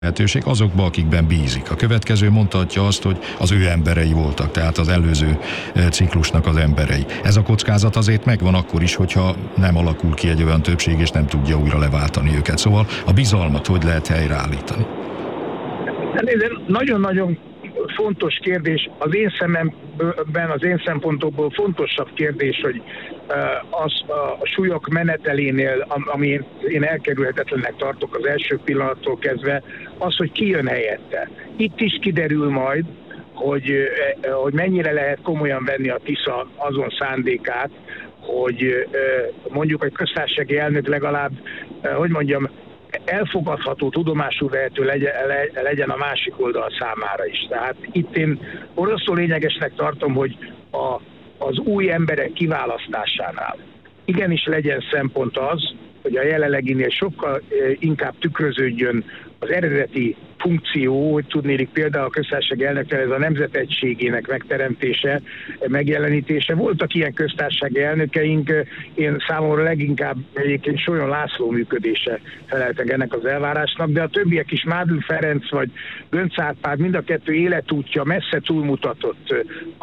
lehetőség azokba, akikben bízik. A következő mondhatja azt, hogy az ő emberei voltak, tehát az előző ciklusnak az emberei. Ez a kockázat azért megvan akkor is, hogyha nem alakul ki egy olyan többség, és nem tudja újra leváltani őket. Szóval a bizalmat hogy lehet helyreállítani? Nagyon-nagyon fontos kérdés, az én szememben, az én szempontomból fontosabb kérdés, hogy az a súlyok menetelénél, ami én elkerülhetetlennek tartok az első pillanattól kezdve, az, hogy ki jön helyette. Itt is kiderül majd, hogy mennyire lehet komolyan venni a Tisza azon szándékát, hogy mondjuk egy köztársasági elnök legalább, elfogadható, tudomásul vehető legyen a másik oldal számára is. Tehát itt én oroszul lényegesnek tartom, hogy az új emberek kiválasztásánál igenis legyen szempont az, hogy a jelenleginél sokkal inkább tükröződjön az eredeti funkció, hogy tudnélik például a köztársasági elnöknél ez a nemzet egységének megteremtése, megjelenítése. Voltak ilyen köztársasági elnökeink, én számomra leginkább egyébként Solyon László működése feleltek ennek az elvárásnak, de a többiek is, Mádl Ferenc vagy Göncz Árpád, mind a kettő életútja messze túlmutatott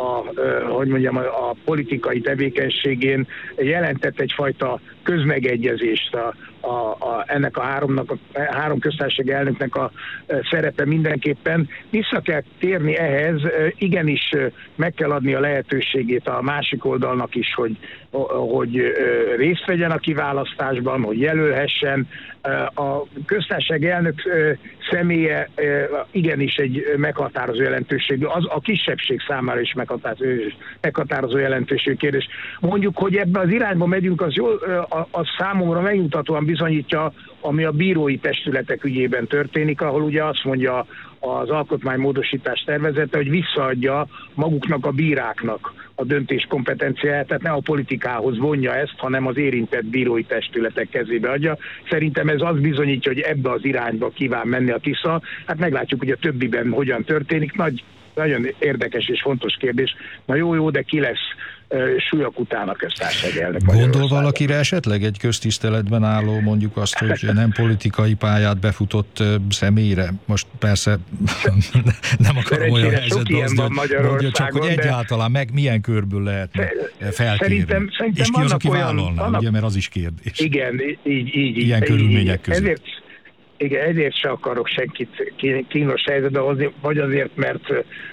a politikai tevékenységén, jelentett egyfajta közmegegyezést ennek a három köztársasági elnöknek a szerepe mindenképpen. Vissza kell térni ehhez, igenis meg kell adni a lehetőségét a másik oldalnak is, hogy részt vegyen a kiválasztásban, hogy jelölhessen. A köztársasági elnök személye igenis egy meghatározó jelentőségű, az a kisebbség számára is meghatározó jelentőségű kérdés. Mondjuk, hogy ebben az irányba megyünk, az számomra megnyugtatóan bizonyítja, ami a bírói testületek ügyében történik, ahol ugye azt mondja az alkotmánymódosítás tervezete, hogy visszaadja maguknak a bíráknak a döntés kompetenciáját, tehát nem a politikához vonja ezt, hanem az érintett bírói testületek kezébe adja. Szerintem ez azt bizonyítja, hogy ebbe az irányba kíván menni a Tisza. Hát meglátjuk, hogy a többiben hogyan történik. Nagyon érdekes és fontos kérdés. Na jó, de ki lesz súlyok után a köztársasági elnök? Gondol valakire esetleg egy köztiszteletben álló, mondjuk azt, hogy nem politikai pályát befutott személyre? Most persze nem akarom olyan helyzetbe hozni, csak hogy egyáltalán milyen körből lehetne felkérni. Szerintem és ki az, aki vállalná, ugye, mert az is kérdés. Igen, így. Ilyen körülmények között. Ezért se akarok senkit kínos helyzetbe hozni, vagy azért, mert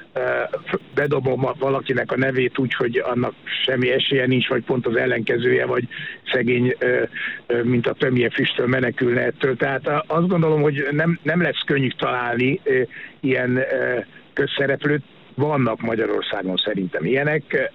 bedobom valakinek a nevét úgy, hogy annak semmi esélye nincs, vagy pont az ellenkezője, vagy szegény, mint a tömjén füsttől menekülne ettől. Tehát azt gondolom, hogy nem lesz könnyű találni ilyen közszereplőt. Vannak Magyarországon szerintem ilyenek,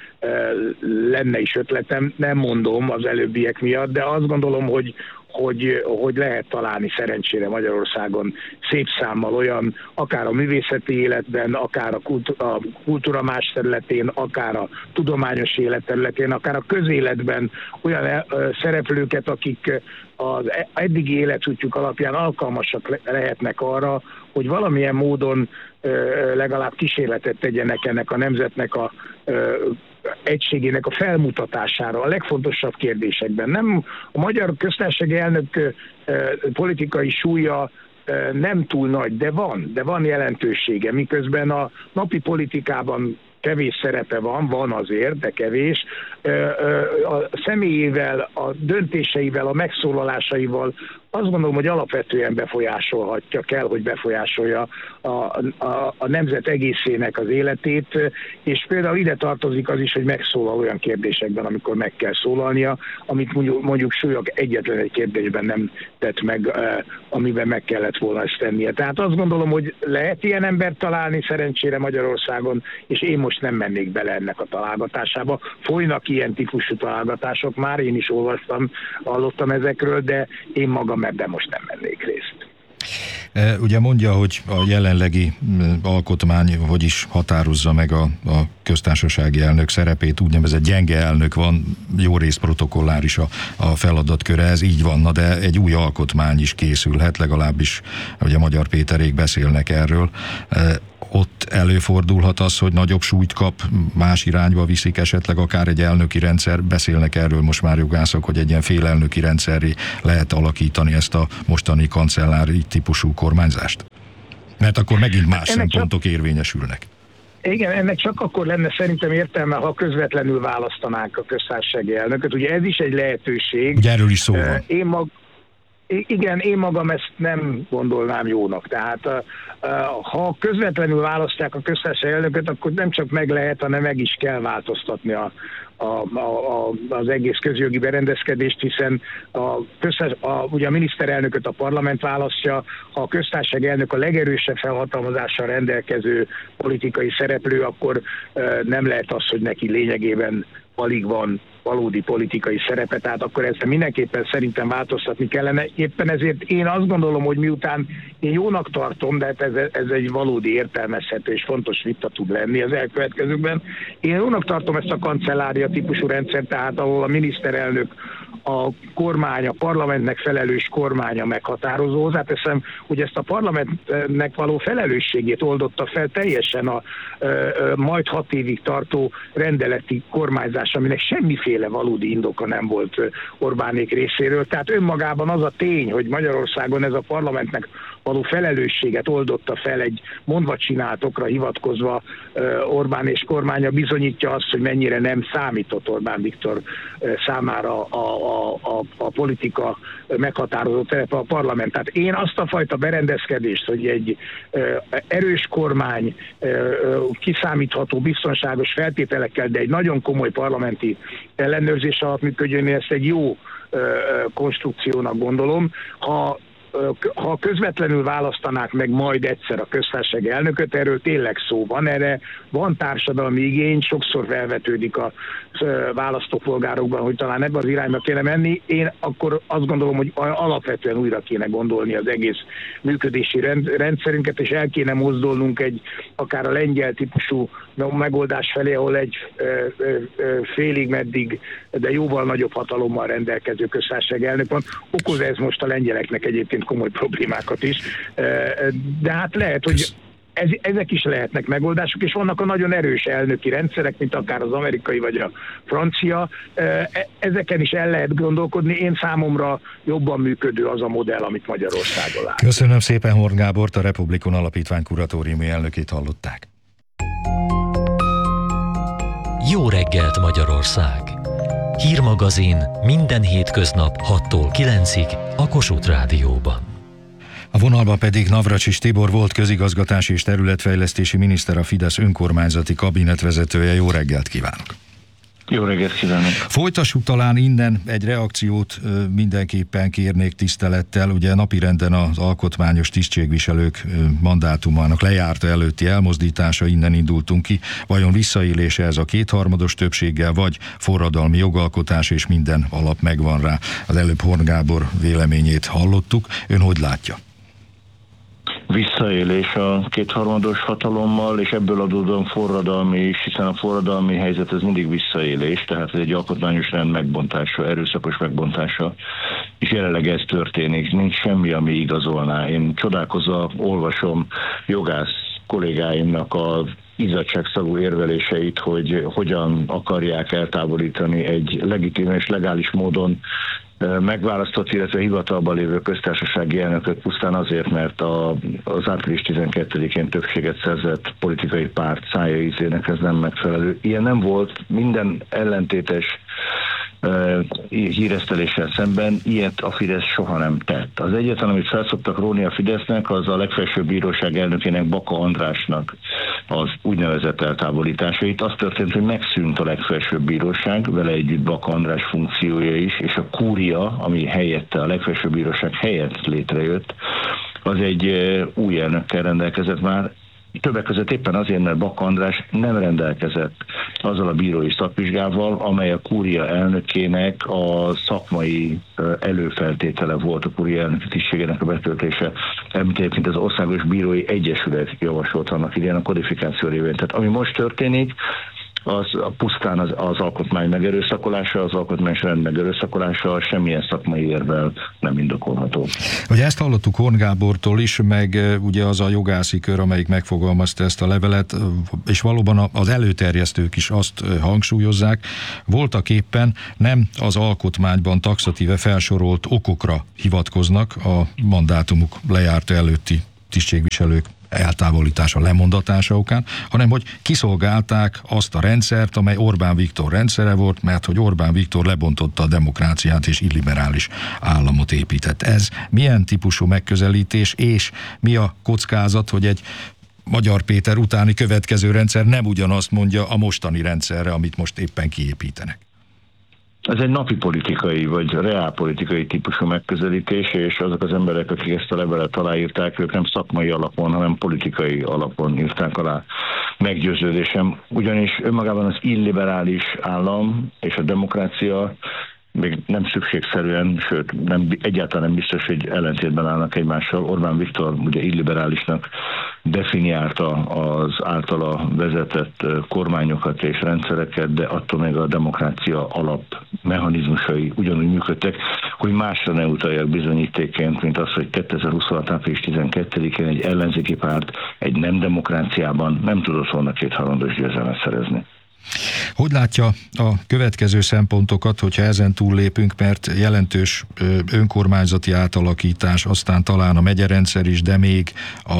lenne is ötletem, nem mondom az előbbiek miatt, de azt gondolom, hogy lehet találni szerencsére Magyarországon szép számmal olyan, akár a művészeti életben, akár a kultúra más területén, akár a tudományos élet területén, akár a közéletben olyan szereplőket, akik az eddigi életútjuk alapján alkalmasak lehetnek arra, hogy valamilyen módon legalább kísérletet tegyenek ennek a nemzetnek a egységének a felmutatására a legfontosabb kérdésekben. Nem a magyar köztársasági elnök politikai súlya nem túl nagy, de van jelentősége, miközben a napi politikában kevés szerepe van azért, de kevés. A személyével, a döntéseivel, a megszólalásaival azt gondolom, hogy alapvetően befolyásolhatja, kell, hogy befolyásolja a nemzet egészének az életét, és például ide tartozik az is, hogy megszólal olyan kérdésekben, amikor meg kell szólalnia, amit mondjuk Súlyog egyetlen egy kérdésben nem tett meg, amiben meg kellett volna ezt tennie. Tehát azt gondolom, hogy lehet ilyen embert találni szerencsére Magyarországon, és én most nem mennék bele ennek a találgatásába. Folynak ilyen típusú találgatások, már én is hallottam ezekről, de én magam ebben most nem mennék részt. Ugye mondja, hogy a jelenlegi alkotmány hogy is határozza meg a köztársasági elnök szerepét, úgynevezett gyenge elnök van, jó rész protokolláris a feladatköre, ez így van, de egy új alkotmány is készülhet, legalábbis ugye Magyar Péterék beszélnek erről. ott előfordulhat az, hogy nagyobb súlyt kap, más irányba viszik esetleg akár egy elnöki rendszer, beszélnek erről most már jogászok, hogy egy ilyen félelnöki rendszerré lehet alakítani ezt a mostani kancellári típusú kormányzást? Mert akkor megint más szempontok érvényesülnek. Igen, ennek csak akkor lenne szerintem értelme, ha közvetlenül választanánk a köztársasági elnököt. Ugye ez is egy lehetőség. Ugye erről is szó van. Én magam ezt nem gondolnám jónak. Tehát ha közvetlenül választják a köztársasági elnököt, akkor nem csak meg lehet, hanem meg is kell változtatni az egész közjogi berendezkedést, hiszen ugye a miniszterelnököt a parlament választja, ha a köztársasági elnök a legerősebb felhatalmazással rendelkező politikai szereplő, akkor nem lehet az, hogy neki lényegében alig van valódi politikai szerepe, tehát akkor ezzel mindenképpen szerintem változtatni kellene. Éppen ezért én azt gondolom, hogy miután én jónak tartom, de ez egy valódi értelmezhető és fontos vita tud lenni az elkövetkezőkben. Én jónak tartom ezt a kancellária típusú rendszert, tehát ahol a miniszterelnök a kormány, a parlamentnek felelős kormánya meghatározó. Hozzáteszem, hogy ezt a parlamentnek való felelősségét oldotta fel teljesen a majd 6 évig tartó rendeleti kormányzás, aminek semmiféle valódi indoka nem volt Orbánék részéről. Tehát önmagában az a tény, hogy Magyarországon ez a parlamentnek való felelősséget oldotta fel egy mondva csináltokra hivatkozva Orbán és kormánya bizonyítja azt, hogy mennyire nem számított Orbán Viktor számára a politika meghatározó terepe a parlament. Tehát én azt a fajta berendezkedést, hogy egy erős kormány kiszámítható, biztonságos feltételekkel, de egy nagyon komoly parlamenti ellenőrzés alatt működjön, én ezt egy jó konstrukciónak gondolom. Ha közvetlenül választanák meg majd egyszer a köztársasági elnököt, erről tényleg szó van, erre van társadalmi igény, sokszor felvetődik a választópolgárokban, hogy talán ebben az irányba kéne menni. Én akkor azt gondolom, hogy alapvetően újra kéne gondolni az egész működési rendszerünket, és el kéne mozdulnunk egy akár a lengyel típusú megoldás felé, ahol egy félig meddig, de jóval nagyobb hatalommal rendelkező köztársasági elnök van. Okoz ez most a lengyeleknek egyébként komoly problémákat is, de hát lehet, hogy ezek is lehetnek megoldások, és vannak a nagyon erős elnöki rendszerek, mint akár az amerikai vagy a francia. Ezeken is el lehet gondolkodni. Én számomra jobban működő az a modell, amit Magyarországon lát. Köszönöm szépen, Horn Gábort, a Republikon Alapítvány kuratóriumi elnökét hallották. Jó reggelt, Magyarország! Hírmagazin minden hétköznap 6-tól 9-ig a Kossuth Rádióban. A vonalban pedig Navracsics Tibor volt közigazgatási és területfejlesztési miniszter, a Fidesz önkormányzati kabinetvezetője. Jó reggelt kívánok! Jó reggelt kívánok! Folytassuk talán innen, egy reakciót mindenképpen kérnék tisztelettel. Ugye napirenden az alkotmányos tisztségviselők mandátumának lejárta előtti elmozdítása, innen indultunk ki. Vajon visszaélése ez a kétharmados többséggel, vagy forradalmi jogalkotás, és minden alap megvan rá? Az előbb Horn Gábor véleményét hallottuk. Ön hogy látja? Visszaélés a kétharmados hatalommal, és ebből adódóan forradalmi is, hiszen a forradalmi helyzet ez mindig visszaélés, tehát ez egy alkotmányos rend megbontása, erőszakos megbontása, és jelenleg ez történik. Nincs semmi, ami igazolná. Én csodálkozva olvasom jogász kollégáimnak a izzadságszagú érveléseit, hogy hogyan akarják eltávolítani egy legitim és legális módon megválasztott, illetve hivatalban lévő köztársasági elnököt pusztán azért, mert az április 12-én többséget szerzett politikai párt szája ízének ez nem megfelelő. Ilyen nem volt, minden ellentétes híreszteléssel szemben ilyet a Fidesz soha nem tett. Az egyetlen, amit felszoktak róni a Fidesznek, az a legfelsőbb bíróság elnökének, Baka Andrásnak az úgynevezett eltávolítása. Itt az történt, hogy megszűnt a legfelsőbb bíróság, vele együtt Baka András funkciója is, és a kúria, ami helyette, a legfelsőbb bíróság helyett létrejött, az egy új elnökkel rendelkezett már. Többek között éppen azért, mert Baka András nem rendelkezett azzal a bírói szakvizsgával, amely a kúria elnökének a szakmai előfeltétele volt, a kúria elnöki tisztségének a betöltése, amit egyébként az Országos Bírói Egyesület javasolt annak idején a kodifikáció révén. Tehát ami most történik, az pusztán az alkotmány megerőszakolása, az alkotmányos rend megerőszakolása semmilyen szakmai érvel nem indokolható. Ugye ezt hallottuk Horn Gábortól is, meg ugye az a jogászi kör, amelyik megfogalmazta ezt a levelet, és valóban az előterjesztők is azt hangsúlyozzák, voltak éppen nem az alkotmányban taxatíve felsorolt okokra hivatkoznak a mandátumuk lejárta előtti tisztségviselők eltávolítása, lemondatása okán, hanem hogy kiszolgálták azt a rendszert, amely Orbán Viktor rendszere volt, mert hogy Orbán Viktor lebontotta a demokráciát és illiberális államot épített. Ez milyen típusú megközelítés, és mi a kockázat, hogy egy Magyar Péter utáni következő rendszer nem ugyanazt mondja a mostani rendszerre, amit most éppen kiépítenek? Ez egy napi politikai, vagy reálpolitikai típusú megközelítés, és azok az emberek, akik ezt a levelet aláírták, ők nem szakmai alapon, hanem politikai alapon írták alá. Meggyőződésem, ugyanis önmagában az illiberális állam és a demokrácia még nem szükségszerűen, sőt, egyáltalán nem biztos, hogy ellentétben állnak egymással. Orbán Viktor ugye illiberálisnak definiálta az általa vezetett kormányokat és rendszereket, de attól még a demokrácia alapmechanizmusai ugyanúgy működtek, hogy másra ne utaljak bizonyítékként, mint az, hogy 2026. április 12-én egy ellenzéki párt egy nem demokráciában nem tudott volna kétharmados győzelmet szerezni. Hogy látja a következő szempontokat, hogyha ezen túllépünk, mert jelentős önkormányzati átalakítás, aztán talán a megyerendszer is, de még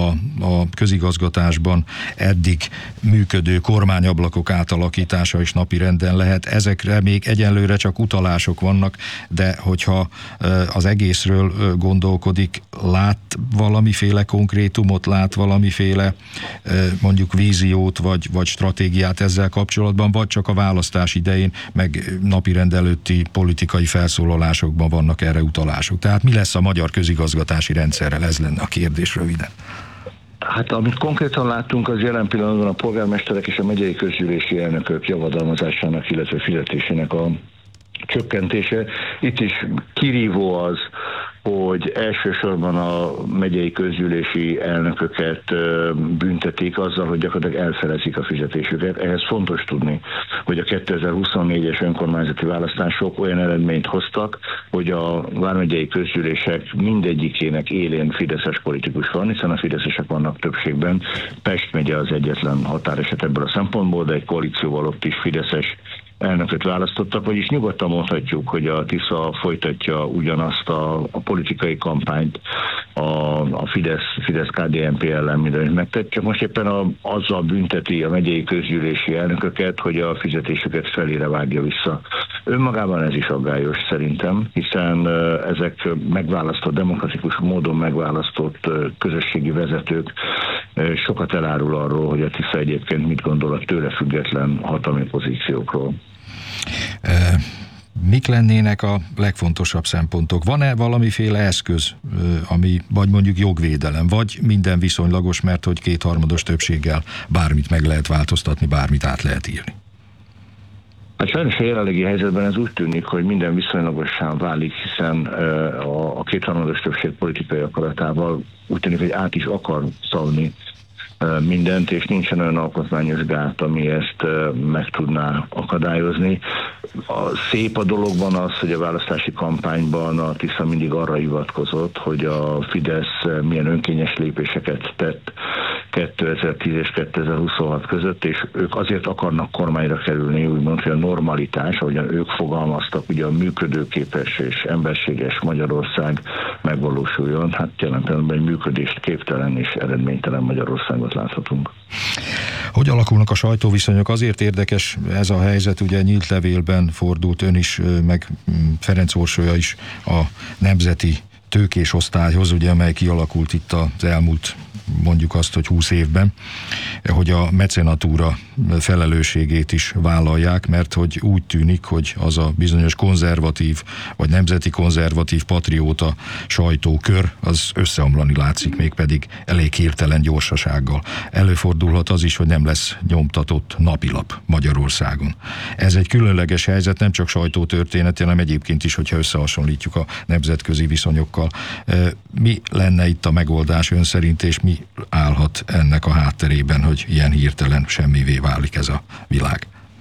a közigazgatásban eddig működő kormányablakok átalakítása is napirenden lehet. Ezekre még egyenlőre csak utalások vannak, de hogyha az egészről gondolkodik, lát valamiféle konkrétumot, lát valamiféle mondjuk víziót vagy stratégiát ezzel kapcsolatban, vagy csak a választás idején, meg napirend előtti politikai felszólalásokban vannak erre utalások. Tehát mi lesz a magyar közigazgatási rendszerrel? Ez lenne a kérdés röviden. Hát amit konkrétan láttunk, az jelen pillanatban a polgármesterek és a megyei közgyűlési elnökök javadalmazásának, illetve fizetésének a csökkentése. Itt is kirívó az, hogy elsősorban a megyei közgyűlési elnököket büntetik azzal, hogy gyakorlatilag elfelezik a fizetésüket. Ehhez fontos tudni, hogy a 2024-es önkormányzati választások olyan eredményt hoztak, hogy a vármegyei közgyűlések mindegyikének élén fideszes politikus van, hiszen a fideszesek vannak többségben. Pest megye az egyetlen határeset ebből a szempontból, de egy koalícióval ott is fideszes elnököt választottak, vagyis nyugodtan mondhatjuk, hogy a Tisza folytatja ugyanazt a politikai kampányt a Fidesz-KDNP ellen, mint amit megtett, csak most éppen azzal bünteti a megyei közgyűlési elnököket, hogy a fizetésüket felére vágja vissza. Önmagában ez is aggályos szerintem, hiszen ezek megválasztott, demokratikus módon megválasztott közösségi vezetők sokat elárul arról, hogy a Tisza egyébként mit gondol a tőle független hatalmi pozíciókról. Mik lennének a legfontosabb szempontok? Van-e valamiféle eszköz, ami vagy mondjuk jogvédelem, vagy minden viszonylagos, mert hogy kétharmados többséggel bármit meg lehet változtatni, bármit át lehet írni? Hát sajnos a jelenlegi helyzetben ez úgy tűnik, hogy minden viszonylagossá válik, hiszen a kétharmados többség politikai akaratával úgy tűnik, hogy át is akar szalni mindent, és nincsen olyan alkotmányos gát, ami ezt meg tudná akadályozni. Szép a dologban az, hogy a választási kampányban a Tisza mindig arra hivatkozott, hogy a Fidesz milyen önkényes lépéseket tett 2010 és 2026 között, és ők azért akarnak kormányra kerülni, úgymond, hogy a normalitás, ahogyan ők fogalmaztak, ugye a működőképes és emberséges Magyarország megvalósuljon. Hát jelen pillanatban egy működést képtelen és eredménytelen Magyarországot láthatunk. Hogy alakulnak a sajtóviszonyok? Azért érdekes ez a helyzet, ugye nyílt levélben fordult ön is, meg Ferenc Orsolya is a nemzeti tőkés osztályhoz, ugye, amely kialakult itt az elmúlt, mondjuk azt, hogy 20 évben, hogy a mecenatúra felelősségét is vállalják, mert hogy úgy tűnik, hogy az a bizonyos konzervatív, vagy nemzeti konzervatív patrióta sajtókör, az összeomlani látszik, mégpedig elég hirtelen gyorsasággal. Előfordulhat az is, hogy nem lesz nyomtatott napilap Magyarországon. Ez egy különleges helyzet, nem csak sajtótörténet, hanem egyébként is, hogyha összehasonlítjuk a nemzetközi viszonyokkal. Mi lenne itt a megoldás ön szerint, és mi állhat ennek a hátterében, hogy ilyen hirtelen semmivé válik ez a világ?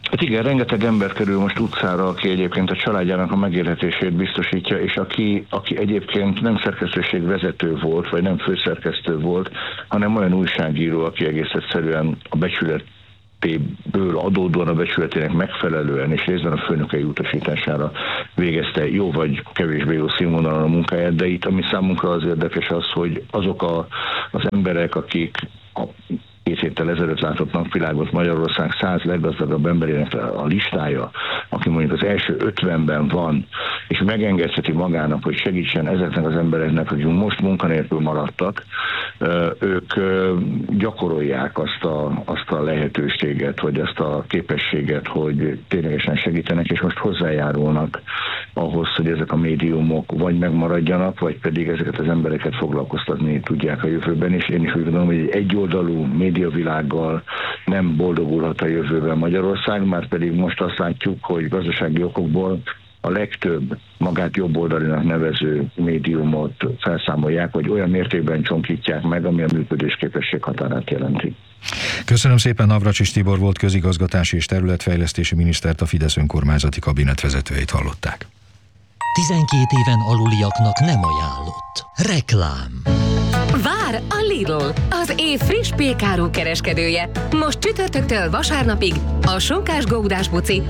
Hát igen, rengeteg ember kerül most utcára, aki egyébként a családjának a megélhetését biztosítja, és aki egyébként nem szerkesztőség vezető volt, vagy nem főszerkesztő volt, hanem olyan újságíró, aki egész egyszerűen a becsületéből adódóan a becsületének megfelelően, és részben a főnökei utasítására végezte jó vagy kevésbé jó színvonalon a munkáját, de itt ami számunkra az érdekes az, hogy azok az emberek, akik a 2 héttel ezelőtt látott napvilágot Magyarország 100 leggazdagabb emberének a listája, aki mondjuk az első 50-ben van, és megengedheti magának, hogy segítsen ezeknek az embereknek, akik most munkanélkül maradtak, ők gyakorolják azt a lehetőséget, vagy azt a képességet, hogy ténylegesen segítenek, és most hozzájárulnak ahhoz, hogy ezek a médiumok vagy megmaradjanak, vagy pedig ezeket az embereket foglalkoztatni tudják a jövőben, és én is úgy gondolom, hogy egy egyoldalú médiavilággal nem boldogulhat a jövőben Magyarország, már pedig most azt látjuk, hogy gazdasági okokból a legtöbb magát jobboldalinak nevező médiumot felszámolják, vagy olyan mértékben csonkítják meg, ami a működésképesség határát jelenti. Köszönöm szépen, Navracsics Tibor volt közigazgatási és területfejlesztési minisztert, a Fidesz önkormányzati kabinetvezetőjét hallották. 12 éven aluliaknak nem ajánlott. Reklám. Vár a Lidl, az év friss pékáru kereskedője. Most csütörtöktől vasárnapig a sonkás góudás buci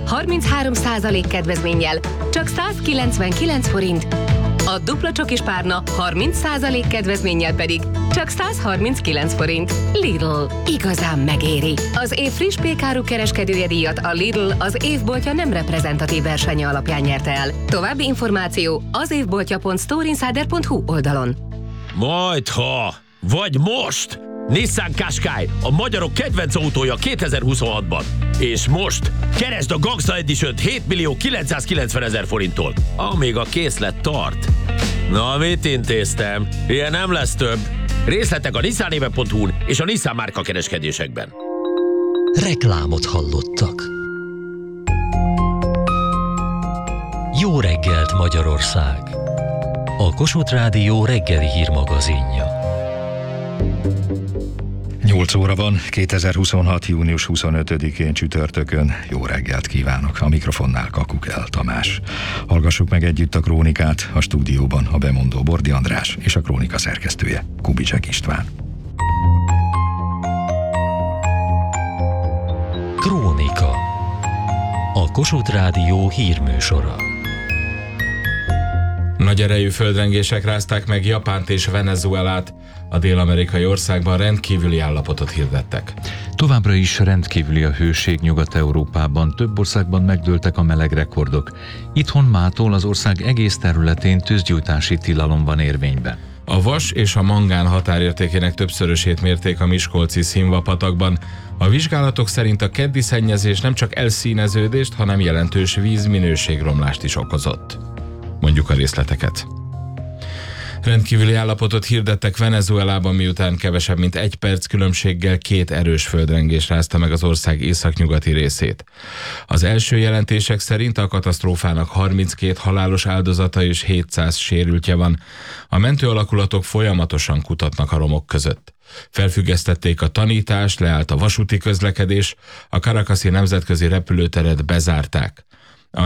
33% kedvezménnyel, csak 199 forint. A dupla csokis párna 30% kedvezménnyel pedig csak 139 forint. Lidl, igazán megéri. Az év friss pékáru kereskedője díjat a Lidl az évboltja nem reprezentatív versenye alapján nyerte el. További információ az évboltja.storeinsider.hu oldalon. Majdha, vagy most! Nissan Qashqai, a magyarok kedvenc autója 2026-ban. És most keresd a Gangsta Edition-t 7.990.000 forinttól, amíg a készlet tart. Na, mit intéztem? Ilyen nem lesz több. Részletek a nissanéve.hu-n és a Nissan márka kereskedésekben. Reklámot hallottak. Jó reggelt, Magyarország! A Kossuth Rádió reggeli hírmagazinja. 8 óra van, 2026. június 25-én csütörtökön. Jó reggelt kívánok! A mikrofonnál Kakukel Tamás. Hallgassuk meg együtt a krónikát, a stúdióban a bemondó Bordi András és a krónika szerkesztője Kubicek István. Krónika. A Kossuth Rádió hírműsora. Nagy erejű földrengések rázták meg Japánt és Venezuelát. A dél-amerikai országban rendkívüli állapotot hirdettek. Továbbra is rendkívüli a hőség Nyugat-Európában, több országban megdőltek a melegrekordok. Itthon mától az ország egész területén tűzgyújtási tilalom van érvényben. A vas és a mangán határértékének többszörösét mérték a miskolci Színva-patakban. A vizsgálatok szerint a keddi szennyezés nem csak elszíneződést, hanem jelentős vízminőségromlást is okozott. Mondjuk a részleteket. Rendkívüli állapotot hirdettek Venezuelában, miután kevesebb mint 1 perc különbséggel 2 erős földrengés rázta meg az ország északnyugati részét. Az első jelentések szerint a katasztrófának 32 halálos áldozata és 700 sérültje van. A mentőalakulatok folyamatosan kutatnak a romok között. Felfüggesztették a tanítást, leállt a vasúti közlekedés, a Caracasi nemzetközi repülőteret bezárták. A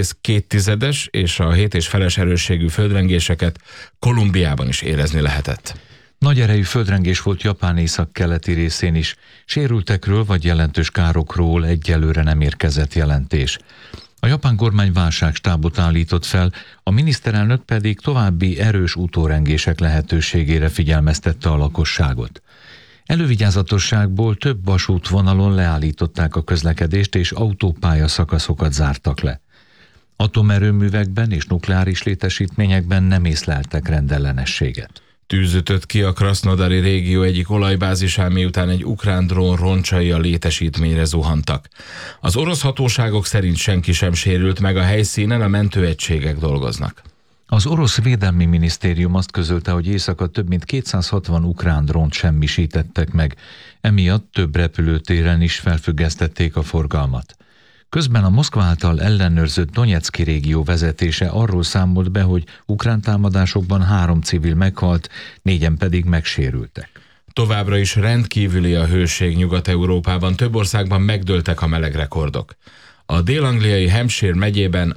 7,2 és a 7,5 erősségű földrengéseket Kolumbiában is érezni lehetett. Nagy erejű földrengés volt Japán északkeleti részén is. Sérültekről vagy jelentős károkról egyelőre nem érkezett jelentés. A japán kormány válságstábot állított fel, a miniszterelnök pedig további erős utórengések lehetőségére figyelmeztette a lakosságot. Elővigyázatosságból több vasútvonalon leállították a közlekedést és autópálya szakaszokat zártak le. Atomerőművekben és nukleáris létesítményekben nem észleltek rendellenességet. Tűz ütött ki a Krasznodari régió egyik olajbázisán, miután egy ukrán drón roncsai a létesítményre zuhantak. Az orosz hatóságok szerint senki sem sérült meg a helyszínen, a mentőegységek dolgoznak. Az orosz védelmi minisztérium azt közölte, hogy éjszaka több mint 260 ukrán drónt semmisítettek meg, emiatt több repülőtéren is felfüggesztették a forgalmat. Közben a Moszkva által ellenőrzött Donetszki régió vezetése arról számolt be, hogy ukrán támadásokban 3 civil meghalt, 4-en pedig megsérültek. Továbbra is rendkívüli a hőség Nyugat-Európában, több országban megdőltek a melegrekordok. A dél-angliai Hampshire megyében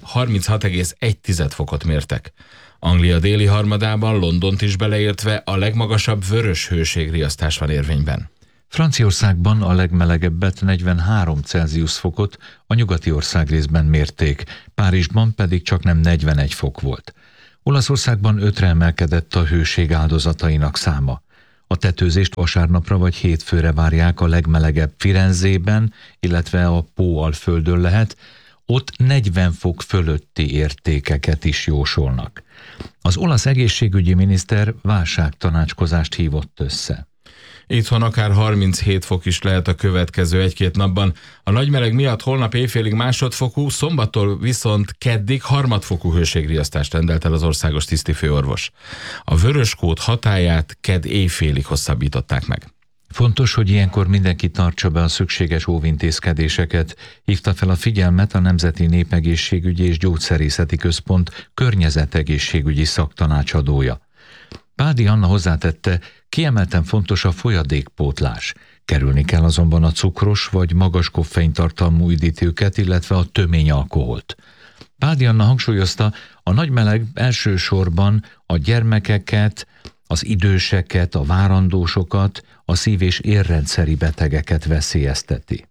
36,1 fokot mértek. Anglia déli harmadában, Londont is beleértve a legmagasabb vörös hőségriasztás van érvényben. Franciaországban a legmelegebbet 43 Celsius fokot a nyugati országrészben mérték, Párizsban pedig csaknem 41 fok volt. Olaszországban 5-re emelkedett a hőség áldozatainak száma. A tetőzést vasárnapra vagy hétfőre várják a legmelegebb Firenzében, illetve a Pó-alföldön lehet, ott 40 fok fölötti értékeket is jósolnak. Az olasz egészségügyi miniszter válságtanácskozást hívott össze. Itthon akár 37 fok is lehet a következő 1-2 napban. A nagy meleg miatt holnap éjfélig másodfokú, szombattól viszont keddig harmadfokú hőségriasztást rendelt el az országos tisztifőorvos. A vöröskód hatályát kedd éjfélig hosszabbították meg. Fontos, hogy ilyenkor mindenki tartsa be a szükséges óvintézkedéseket, hívta fel a figyelmet a Nemzeti Népegészségügyi és Gyógyszerészeti Központ környezetegészségügyi szaktanácsadója. Pádi Anna hozzátette, kiemelten fontos a folyadékpótlás. Kerülni kell azonban a cukros vagy magas koffeintartalmú üdítőket, illetve a tömény alkoholt. Pádi Anna hangsúlyozta, a nagy meleg elsősorban a gyermekeket, az időseket, a várandósokat, a szív- és érrendszeri betegeket veszélyezteti.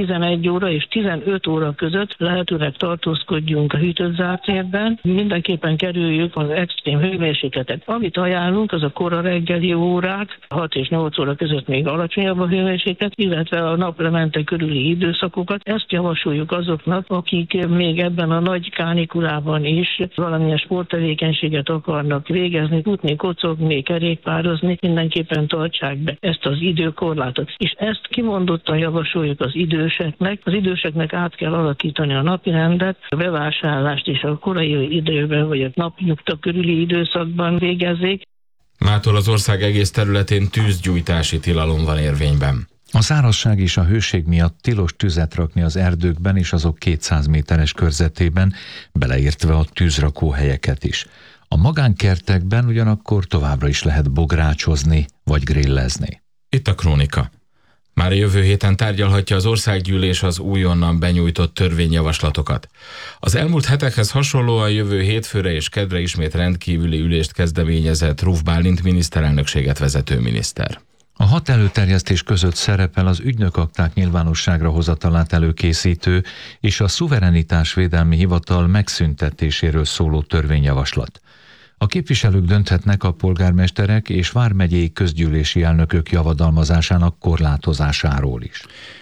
11 óra és 15 óra között lehetőleg tartózkodjunk a hűtött zárt térben, mindenképpen kerüljük az extrém hőmérsékletet. Amit ajánlunk, az a kora reggeli órák, 6 és 8 óra között még alacsonyabb a hőmérséklet, illetve a naplemente körüli időszakokat. Ezt javasoljuk azoknak, akik még ebben a nagy kánikulában is valamilyen sporttevékenységet akarnak végezni, futni, kocogni, kerékpározni, mindenképpen tartsák be ezt az időkorlátot. És ezt kimondottan javasoljuk az időseknek át kell alakítani a napirendet, a bevásárlást is a korai időben vagy a napnyugta körüli időszakban végezzék. Mától az ország egész területén tűzgyújtási tilalom van érvényben. A szárazság és a hőség miatt tilos tüzet rakni az erdőkben és azok 200 méteres körzetében, beleértve a tűzrakóhelyeket is. A magánkertekben ugyanakkor továbbra is lehet bográcsozni vagy grillezni. Itt a Krónika. Már a jövő héten tárgyalhatja az országgyűlés az újonnan benyújtott törvényjavaslatokat. Az elmúlt hetekhez hasonlóan jövő hétfőre és kedre ismét rendkívüli ülést kezdeményezett Ruf Bálint miniszterelnökséget vezető miniszter. A 6 előterjesztés között szerepel az ügynökakták nyilvánosságra hozatalát előkészítő és a szuverenitásvédelmi hivatal megszüntetéséről szóló törvényjavaslat. A képviselők dönthetnek a polgármesterek és vármegyei közgyűlési elnökök javadalmazásának korlátozásáról is.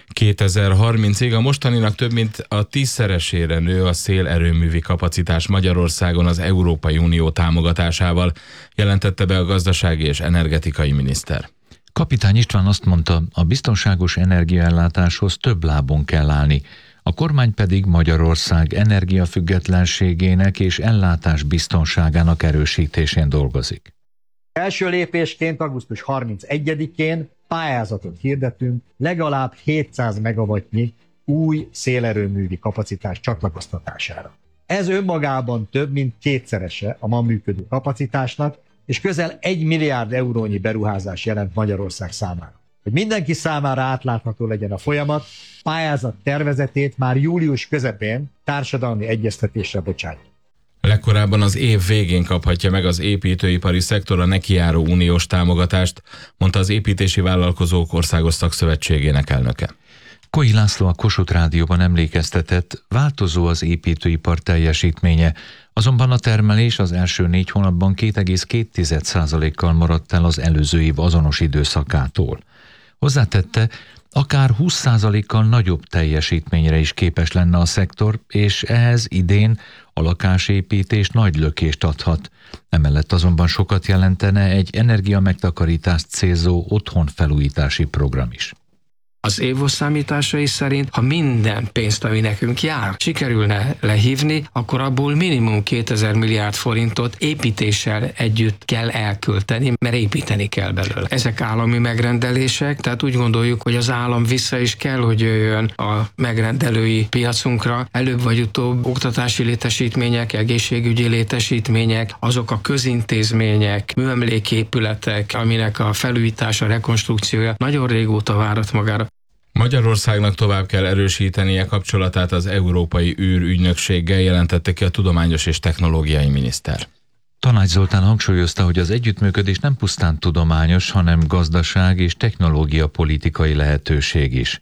2030-ig a mostaninak több mint a 10-szeresére nő a szélerőművi kapacitás Magyarországon az Európai Unió támogatásával, jelentette be a gazdasági és energetikai miniszter. Kapitány István azt mondta, a biztonságos energiaellátáshoz több lábon kell állni, a kormány pedig Magyarország energiafüggetlenségének és ellátás biztonságának erősítésén dolgozik. Első lépésként augusztus 31-én pályázatot hirdetünk legalább 700 megawattnyi új szélerőművi kapacitás csatlakoztatására. Ez önmagában több mint 2-szerese a ma működő kapacitásnak, és közel 1 milliárd eurónyi beruházás jelent Magyarország számára. Hogy mindenki számára átlátható legyen a folyamat, pályázat tervezetét már július közepén társadalmi egyeztetésre bocsátjuk. Legkorábban az év végén kaphatja meg az építőipari szektor a nekijáró uniós támogatást, mondta az Építési Vállalkozók Országos Szakszövetségének elnöke. Koi László a Kossuth Rádióban emlékeztetett, változó az építőipar teljesítménye, azonban a termelés az első 4 hónapban 2,2%-kal maradt el az előző év azonos időszakától. Hozzátette, akár 20%-kal nagyobb teljesítményre is képes lenne a szektor, és ehhez idén a lakásépítés nagy lökést adhat. Emellett azonban sokat jelentene egy energiamegtakarítást célzó otthonfelújítási program is. Az évos számításai szerint, ha minden pénzt, ami nekünk jár, sikerülne lehívni, akkor abból minimum 2000 milliárd forintot építéssel együtt kell elkölteni, mert építeni kell belőle. Ezek állami megrendelések, tehát úgy gondoljuk, hogy az állam vissza is kell, hogy jöjjön a megrendelői piacunkra. Előbb vagy utóbb oktatási létesítmények, egészségügyi létesítmények, azok a közintézmények, műemléképületek, aminek a felújítása, rekonstrukciója nagyon régóta várat magára. Magyarországnak tovább kell erősítenie kapcsolatát az Európai űrügynökséggel, jelentette ki a tudományos és technológiai miniszter. Tanács Zoltán hangsúlyozta, hogy az együttműködés nem pusztán tudományos, hanem gazdaság és technológia politikai lehetőség is.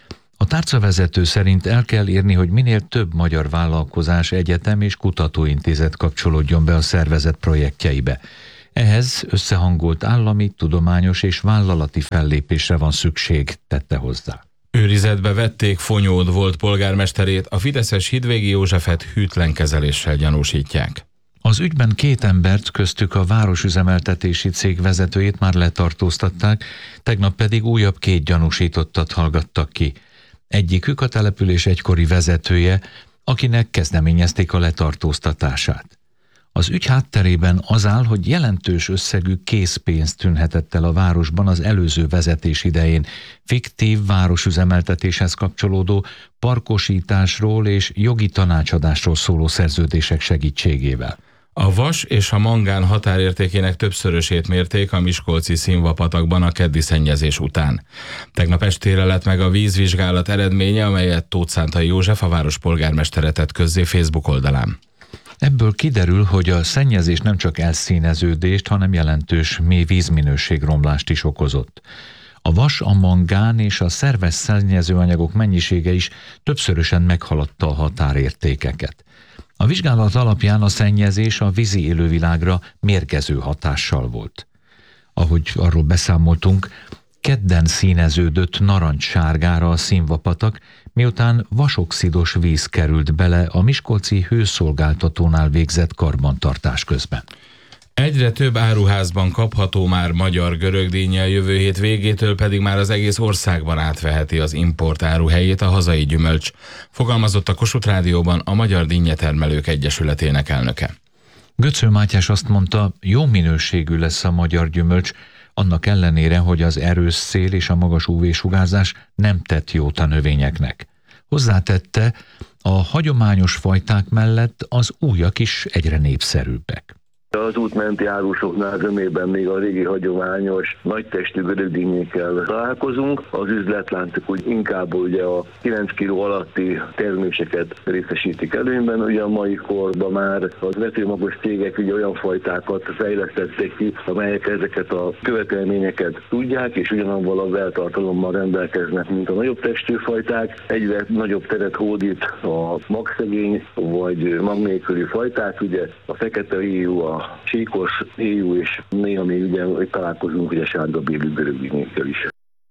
A tárcavezető szerint el kell érni, hogy minél több magyar vállalkozás, egyetem és kutatóintézet kapcsolódjon be a szervezet projektjeibe. Ehhez összehangolt állami, tudományos és vállalati fellépésre van szükség, tette hozzá. Őrizetbe vették Fonyód volt polgármesterét, a fideszes Hidvégi Józsefet hűtlen kezeléssel gyanúsítják. Az ügyben 2 embert, köztük a városüzemeltetési cég vezetőjét már letartóztatták, tegnap pedig újabb 2 gyanúsítottat hallgattak ki. Egyikük a település egykori vezetője, akinek kezdeményezték a letartóztatását. Az ügy hátterében az áll, hogy jelentős összegű készpénzt tűnhetett el a városban az előző vezetés idején fiktív városüzemeltetéshez kapcsolódó parkosításról és jogi tanácsadásról szóló szerződések segítségével. A vas és a mangán határértékének többszörösét mérték a miskolci Színvapatakban a keddi szennyezés után. Tegnap estére lett meg a vízvizsgálat eredménye, amelyet Tóth Szántai József, a város polgármestere tett közzé Facebook oldalán. Ebből kiderül, hogy a szennyezés nem csak elszíneződést, hanem jelentős mély vízminőségromlást is okozott. A vas, a mangán és a szerves szennyezőanyagok mennyisége is többszörösen meghaladta a határértékeket. A vizsgálat alapján a szennyezés a vízi élővilágra mérgező hatással volt. Ahogy arról beszámoltunk, kedden színeződött narancssárgára a Színvapatak, miután vasoxidos víz került bele a miskolci hőszolgáltatónál végzett karbantartás közben. Egyre több áruházban kapható már magyar görögdínnye, jövő hét végétől pedig már az egész országban átveheti az import áru helyét a hazai gyümölcs, fogalmazott a Kossuth Rádióban a Magyar Dinnyetermelők Egyesületének elnöke. Götző Mátyás azt mondta, jó minőségű lesz a magyar gyümölcs, annak ellenére, hogy az erős szél és a magas UV-sugárzás nem tett jót a növényeknek. Hozzátette, a hagyományos fajták mellett az újak is egyre népszerűbbek. Az útmenti árusoknál zömében még a régi hagyományos nagytestű görögdínyékkel találkozunk. Az üzletláncok úgy inkább ugye a 9 kg alatti terméseket részesítik előnyben. Ugye a mai korban már az vetőmagos cégek ugye olyan fajtákat fejlesztették ki, amelyek ezeket a követelményeket tudják, és ugyanabban a beltartalommal rendelkeznek, mint a nagyobb testű fajták. Egyre nagyobb teret hódít a magszegény vagy mag nélküli fajták, ugye a fekete éjú, a csíkos éjú, és néha még ugye találkozunk ugye sárgabélű görögdínyékkel is.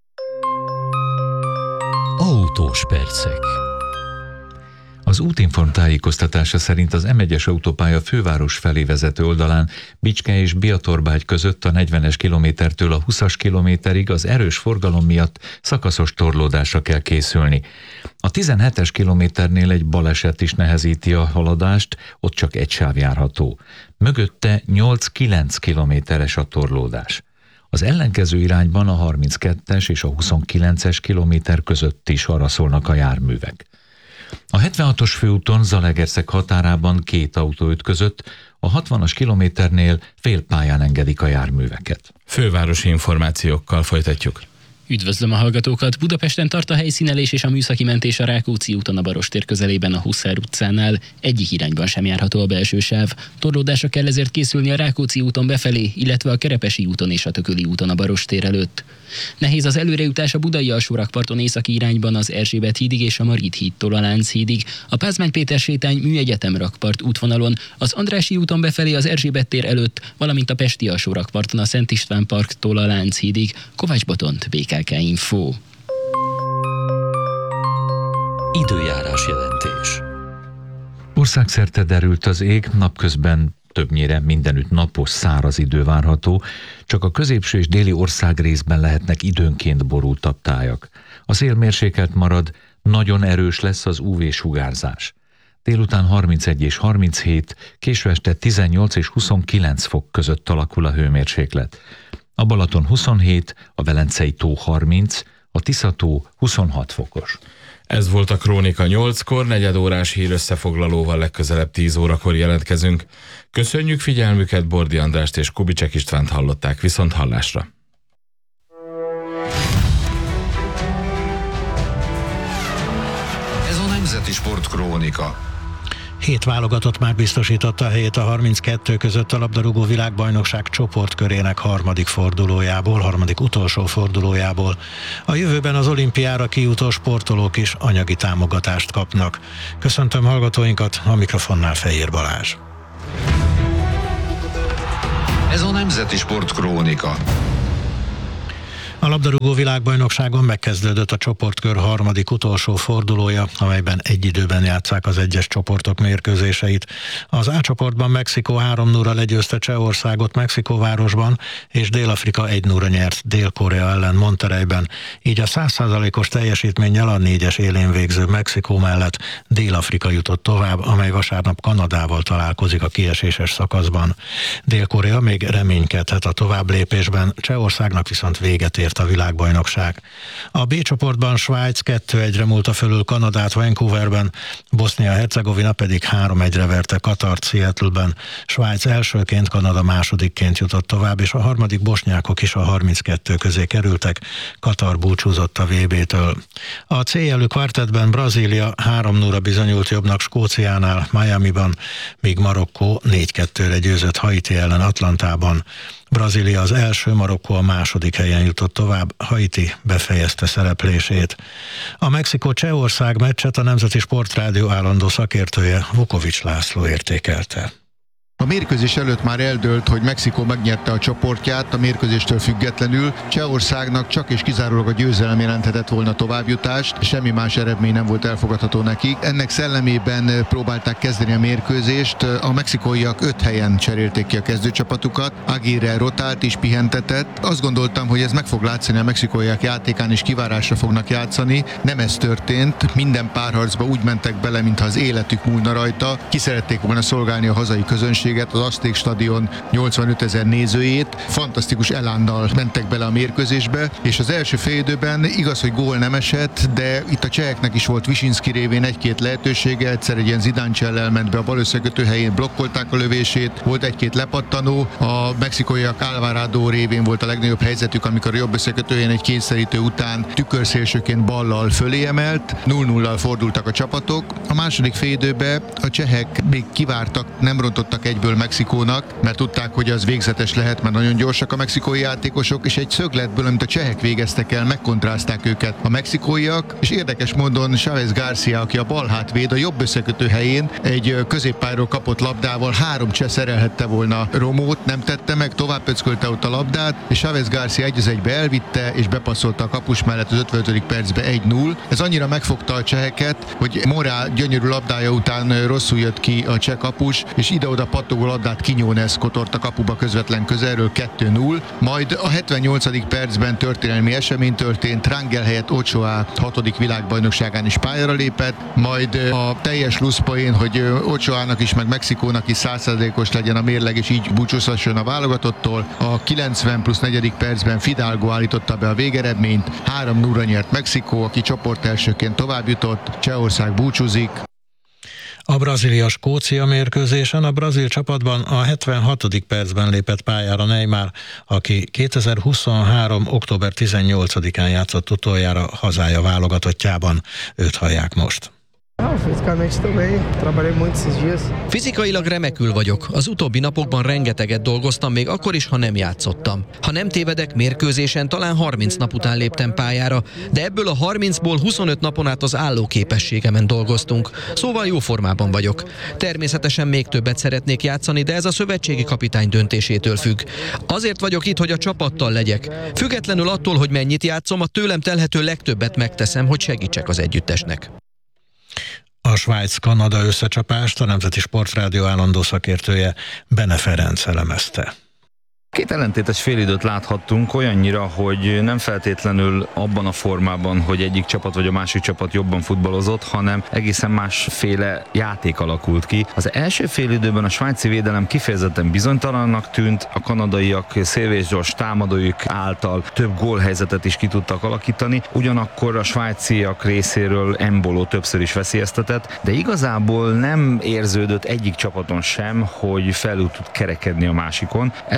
Autós percek. Az Útinform tájékoztatása szerint az M1-es autópálya főváros felé vezető oldalán Bicske és Biatorbágy között a 40-es kilométertől a 20-as kilométerig az erős forgalom miatt szakaszos torlódásra kell készülni. A 17-es kilométernél egy baleset is nehezíti a haladást, ott csak egy sáv járható. Mögötte 8-9 kilométeres a torlódás. Az ellenkező irányban a 32-es és a 29-es kilométer között is araszolnak a járművek. A 76-os főúton Zalaegerszeg határában 2 autó ütközött, a 60-as kilométernél félpályán engedik a járműveket. Fővárosi információkkal folytatjuk. Üdvözlöm a hallgatókat! Budapesten tart a helyszínelés és a műszaki mentés a Rákóczi úton a Barostér közelében a Huszár utcánál. Egyik irányban sem járható a belső sáv. Torlódásra kell ezért készülni a Rákóczi úton befelé, illetve a Kerepesi úton és a Tököli úton a Barostér előtt. Nehéz az előrejutás a Budai alsórakparton északi irányban az Erzsébet hídig és a Margit hídtól a Lánchídig, a Pázmány Péter sétány Műegyetem rakpart útvonalon, az Andrássy úton befelé az Erzsébet tér előtt, valamint a Pesti alsórakparton a Szent István parktól a Lánchídig. Kovács Botont, BKK Info. Időjárás jelentés. Országszerte derült az ég, napközben többnyire mindenütt napos, száraz idő várható, csak a középső és déli országrészben lehetnek időnként borultabb tájak. A szél mérsékelt marad, nagyon erős lesz az UV-sugárzás. Délután 31 és 37, késő este 18 és 29 fok között alakul a hőmérséklet. A Balaton 27, a Velencei tó 30, a Tisza-tó 26 fokos. Ez volt a Krónika 8-kor, negyedórás hír összefoglalóval legközelebb 10 órakor jelentkezünk. Köszönjük figyelmüket, Bordi Andrást és Kubicsek Istvánt hallották, viszont hallásra. Nemzeti Sportkrónika. 7 válogatott már biztosította a helyét a 32 között a labdarúgó világbajnokság csoportkörének harmadik utolsó fordulójából. A jövőben az olimpiára kijutó sportolók is anyagi támogatást kapnak. Köszöntöm hallgatóinkat, a mikrofonnál Fejér Balázs. Ez a Nemzeti Sportkrónika. A labdarúgó világbajnokságon megkezdődött a csoportkör harmadik utolsó fordulója, amelyben egy időben játsszák az egyes csoportok mérkőzéseit. Az A csoportban Mexikó 3-0-ra legyőzte Csehországot Mexikóvárosban, és Dél-Afrika 1-0-ra nyert Dél-Korea ellen Monterreyben. Így a 100%-os teljesítménnyel a 4-es élén végző Mexikó mellett Dél-Afrika jutott tovább, amely vasárnap Kanadával találkozik a kieséses szakaszban. Dél-Korea még reménykedhet a továbblépésben, Csehországnak viszont véget ért a világbajnokság. A B csoportban Svájc 2-1-re múlta fölül Kanadát Vancouverben, Bosznia-Hercegovina pedig 3-1-re verte Katart Seattleben. Svájc elsőként, Kanada másodikként jutott tovább, és a harmadik bosnyákok is a 32 közé kerültek. Katar búcsúzott a VB-től. A C jelű kvartettben Brazília 3-0-ra bizonyult jobbnak Skóciánál, Miamiban, míg Marokkó 4-2-re győzött Haiti ellen Atlantában. Brazília az első, Marokkó a második helyen jutott tovább, Haiti befejezte szereplését. A Mexikó-Csehország meccset a Nemzeti Sportrádió állandó szakértője Vukovics László értékelte. A mérkőzés előtt már eldőlt, hogy Mexikó megnyerte a csoportját, a mérkőzéstől függetlenül. Csehországnak csak és kizárólag a győzelem jelenthetett volna továbbjutást, semmi más eredmény nem volt elfogadható nekik. Ennek szellemében próbálták kezdeni a mérkőzést, a mexikóiak 5 helyen cserélték ki a kezdőcsapatukat, Aguirre rotált és pihentetett. Azt gondoltam, hogy ez meg fog látszani a mexikóiak játékán, és kivárásra fognak játszani. Nem ez történt, minden párharcba úgy mentek bele, mintha az életük múlna rajta. Ki szerették volna szolgálni a hazai közönség, az Azték stadion 85 000 nézőjét, fantasztikus elánnal mentek bele a mérkőzésbe, és az első félidőben igaz, hogy gól nem esett, de itt a cseheknek is volt Visinski révén egy-két lehetősége, egyszer egy ilyen Zidane-csellel ment be a bal összekötő helyén, blokkolták a lövését, volt egy-két lepattanó, a mexikóiak Alvarado révén volt a legnagyobb helyzetük, amikor a jobb összekötőjén egy kényszerítő után tükörszélsőként ballal fölé emelt, 0-0-al fordultak a csapatok. A második félidőben a csehek még kivártak, nem rontottak egyből Mexikónak, mert tudták, hogy az végzetes lehet, mert nagyon gyorsak a mexikói játékosok, és egy szögletből, amit a csehek végeztek el, megkontrázták őket a mexikóiak, és érdekes módon Chávez García, aki a bal hátvéd, a jobb összekötő helyén egy középpályáról kapott labdával 3 cseh szerelhette volna Romót, nem tette meg, tovább pöckölte ott a labdát, és Chávez García 1-1-be elvitte, és bepasszolta a kapus mellett az 55. percben 1-0. Ez annyira megfogta a cseheket, hogy Morá gyönyörű labdája után rosszul jött ki a cseh kapus, és ide-oda pattogó labdát Quiñones kotort a kapuba közvetlen közelről 2-0, majd a 78. percben történelmi esemény történt, Rangel helyett Ochoa 6. világbajnokságán is pályára lépett, majd a teljes luszpoén, hogy Ochoának is, meg Mexikónak is 100%-os legyen a mérleg, és így búcsúzhasson a válogatottól. A 90+4. percben Fidalgo állította be a végeredményt, 3-0-ra nyert Mexikó, aki csoportelsőként továbbjutott, Csehország búcsúzik. A Brazília-Skócia mérkőzésen a brazil csapatban a 76. percben lépett pályára Neymar, aki 2023. október 18-án játszott utoljára hazája válogatottjában. Őt hallják most. Fizikailag remekül vagyok. Az utóbbi napokban rengeteget dolgoztam, még akkor is, ha nem játszottam. Ha nem tévedek, mérkőzésen talán 30 nap után léptem pályára, de ebből a 30-ból 25 napon át az állóképességemen dolgoztunk. Szóval jó formában vagyok. Természetesen még többet szeretnék játszani, de ez a szövetségi kapitány döntésétől függ. Azért vagyok itt, hogy a csapattal legyek. Függetlenül attól, hogy mennyit játszom, a tőlem telhető legtöbbet megteszem, hogy segítsek az együttesnek. A Svájc-Kanada összecsapást a Nemzeti Sportrádió állandó szakértője Bene Ferenc elemezte. Két ellentétes félidőt láthattunk, olyannyira, hogy nem feltétlenül abban a formában, hogy egyik csapat vagy a másik csapat jobban futballozott, hanem egészen másféle játék alakult ki. Az első félidőben a svájci védelem kifejezetten bizonytalannak tűnt, a kanadaiak szélvészgyors támadóik által több gólhelyzetet is ki tudtak alakítani, ugyanakkor a svájciak részéről Embolo többször is veszélyeztetett, de igazából nem érződött egyik csapaton sem, hogy felül tud kerekedni a másikon. Ezzel szemben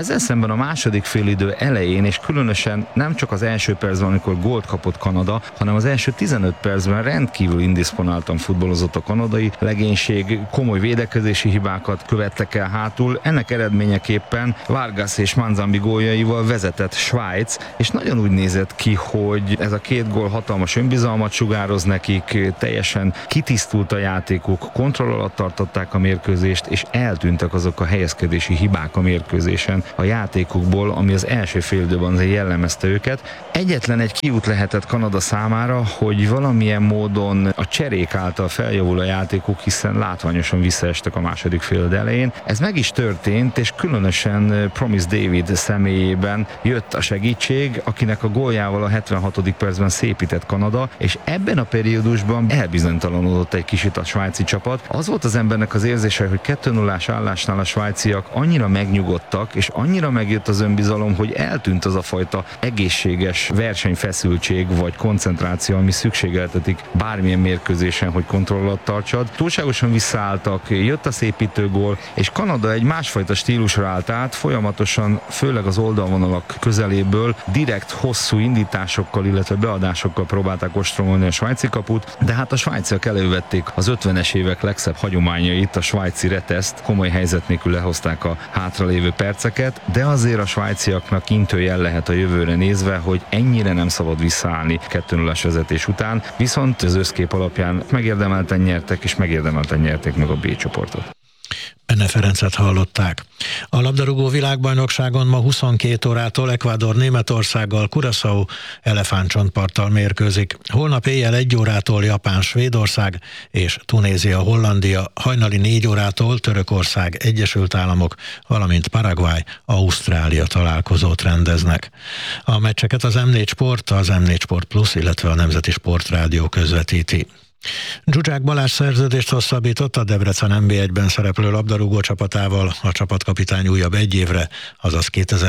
a második félidő elején, és különösen nem csak az első percben, amikor gólt kapott Kanada, hanem az első 15 percben rendkívül indisponáltan futballozott a kanadai legénység, komoly védekezési hibákat követtek el hátul. Ennek eredményeképpen Vargas és Manzambi góljaival vezetett Svájc, és nagyon úgy nézett ki, hogy ez a két gól hatalmas önbizalmat sugároz nekik, teljesen kitisztult a játékuk, kontroll alatt tartották a mérkőzést, és eltűntek azok a helyezkedési hibák a mérkőzésen a játékukból, ami az első félidőben azért jellemezte őket. Egyetlen egy kiút lehetett Kanada számára, hogy valamilyen módon a cserék által feljavul a játékuk, hiszen látványosan visszaestek a második félidő elején. Ez meg is történt, és különösen Promise David személyében jött a segítség, akinek a góljával a 76. percben szépített Kanada, és ebben a periódusban elbizonytalanodott egy kicsit a svájci csapat. Az volt az embernek az érzése, hogy 2-0-ás állásnál a svájciak annyira megnyugodtak, és annyira megjött az önbizalom, hogy eltűnt az a fajta egészséges versenyfeszültség vagy koncentráció, ami szükségeltetik bármilyen mérkőzésen, hogy kontroll alatt tartsad. Túlságosan visszaálltak, jött a szépítő gól, és Kanada egy másfajta stílusra állt át, folyamatosan, főleg az oldalvonalak közeléből direkt hosszú indításokkal, illetve beadásokkal próbálták ostromolni a svájci kaput, de hát a svájciak elővették az 50-es évek legszebb hagyományait, a svájci reteszt, komoly helyzet nélkül lehozták a hátralévő perceket, de azért a svájciaknak intőjel lehet a jövőre nézve, hogy ennyire nem szabad visszaállni 2-0-as vezetés után, viszont az összkép alapján megérdemelten nyertek, és megérdemelten nyerték meg a B csoportot. Benne Ferencet hallották. A labdarúgó világbajnokságon ma 22 órától Ecuador Németországgal, Curaçao elefántcsontparttal mérkőzik. Holnap éjjel 1 órától Japán Svédország és Tunézia Hollandia, hajnali 4 órától Törökország Egyesült Államok, valamint Paraguay Ausztrália találkozót rendeznek. A meccseket az M4 Sport, az M4 Sport Plus, illetve a Nemzeti Sportrádió közvetíti. Zsuzsák Balázs szerződést hosszabbított a Debrecen NB1-ben szereplő labdarúgó csapatával, a csapatkapitány újabb 1 évre, azaz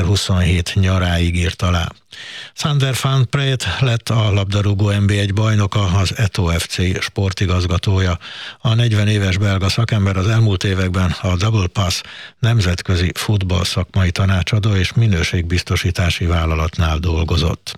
2027 nyaráig írt alá. Sander van Preet lett a labdarúgó NB1 bajnoka, az Eto FC sportigazgatója. A 40 éves belga szakember az elmúlt években a Double Pass nemzetközi futball szakmai tanácsadó és minőségbiztosítási vállalatnál dolgozott.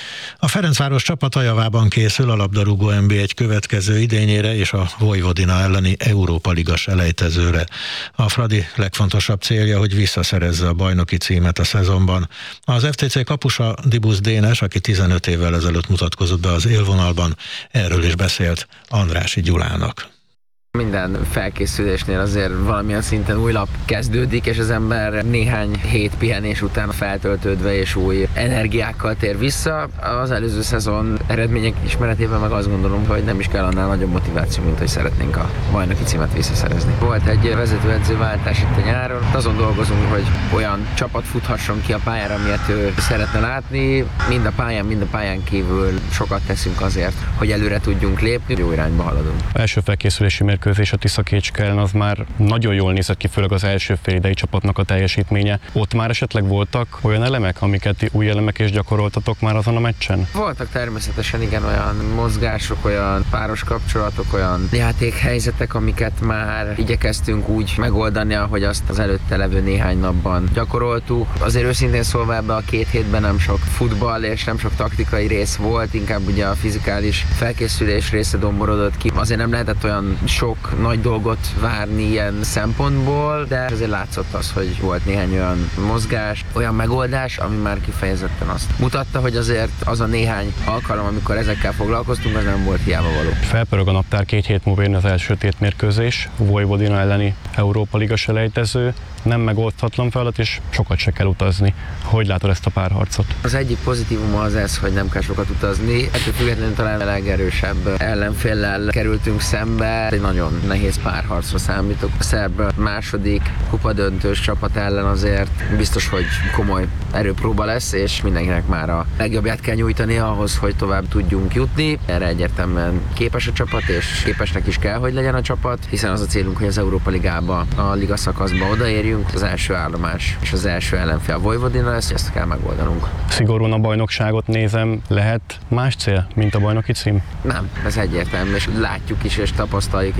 A Ferencváros csapata javában készül a labdarúgó NB1 következő idényére és a Vojvodina elleni Európa Liga selejtezőre. A Fradi legfontosabb célja, hogy visszaszerezze a bajnoki címet a szezonban. Az FTC kapusa Dibusz Dénes, aki 15 évvel ezelőtt mutatkozott be az élvonalban, erről is beszélt Andrássy Gyulának. Minden felkészülésnél azért valamilyen szinten új lap kezdődik, és az ember néhány hét pihenés után feltöltődve és új energiákkal tér vissza. Az előző szezon eredmények ismeretében meg azt gondolom, hogy nem is kell annál nagyobb motiváció, mint hogy szeretnénk a bajnoki címet visszaszerezni. Volt egy vezetőedzőváltás itt a nyáron, azon dolgozunk, hogy olyan csapat futhasson ki a pályára, amilyet ő szeretne látni. Mind a pályán kívül sokat teszünk azért, hogy előre tudjunk lépni, jó irányba haladunk. Első felkészülési mérkőzés a Tisza-Kécske ellen az már nagyon jól nézett ki, főleg az első félidei csapatnak a teljesítménye. Ott már esetleg voltak olyan elemek, amiket új elemek és gyakoroltatok már azon a meccsen? Voltak természetesen, igen, olyan mozgások, olyan páros kapcsolatok, olyan játékhelyzetek, amiket már igyekeztünk úgy megoldani, ahogy azt az előtte levő néhány napban gyakoroltuk. Azért őszintén szólva ebbe a 2 hétben nem sok futball és nem sok taktikai rész volt, inkább ugye a fizikális felkészülés része domborodott ki. Azért nem lehetett olyan sok nagy dolgot várni ilyen szempontból, de azért látszott az, hogy volt néhány olyan mozgás, olyan megoldás, ami már kifejezetten azt mutatta, hogy azért az a néhány alkalom, amikor ezekkel foglalkoztunk, az nem volt hiába való. Felpörög a naptár, 2 hét múlva jön az első tétmérkőzés, Vojvodina elleni Európa Liga selejtező, nem megoldhatatlan feladat, és sokat se kell utazni. Hogy látod ezt a párharcot? Az egyik pozitívum az ez, hogy nem kell sokat utazni. Ettől függetlenül talán a legerősebb ellenféllel kerültünk szembe. Egy nagyon nehéz párharcra számítok. A szerb második kupadöntős csapat ellen azért biztos, hogy komoly erőpróba lesz, és mindenkinek már a legjobbját kell nyújtani ahhoz, hogy tovább tudjunk jutni. Erre egyértelműen képes a csapat, és képesnek is kell, hogy legyen a csapat, hiszen az a célunk, hogy az Európa Ligába, a liga szakaszba odaérjünk. Az első állomás és az első ellenfél a Vojvodina lesz, ezt kell megoldanunk. Szigorúan a bajnokságot nézem, lehet más cél, mint a bajnoki cím? Nem, ez egyértelmű, és látjuk is, és tapasztaljuk is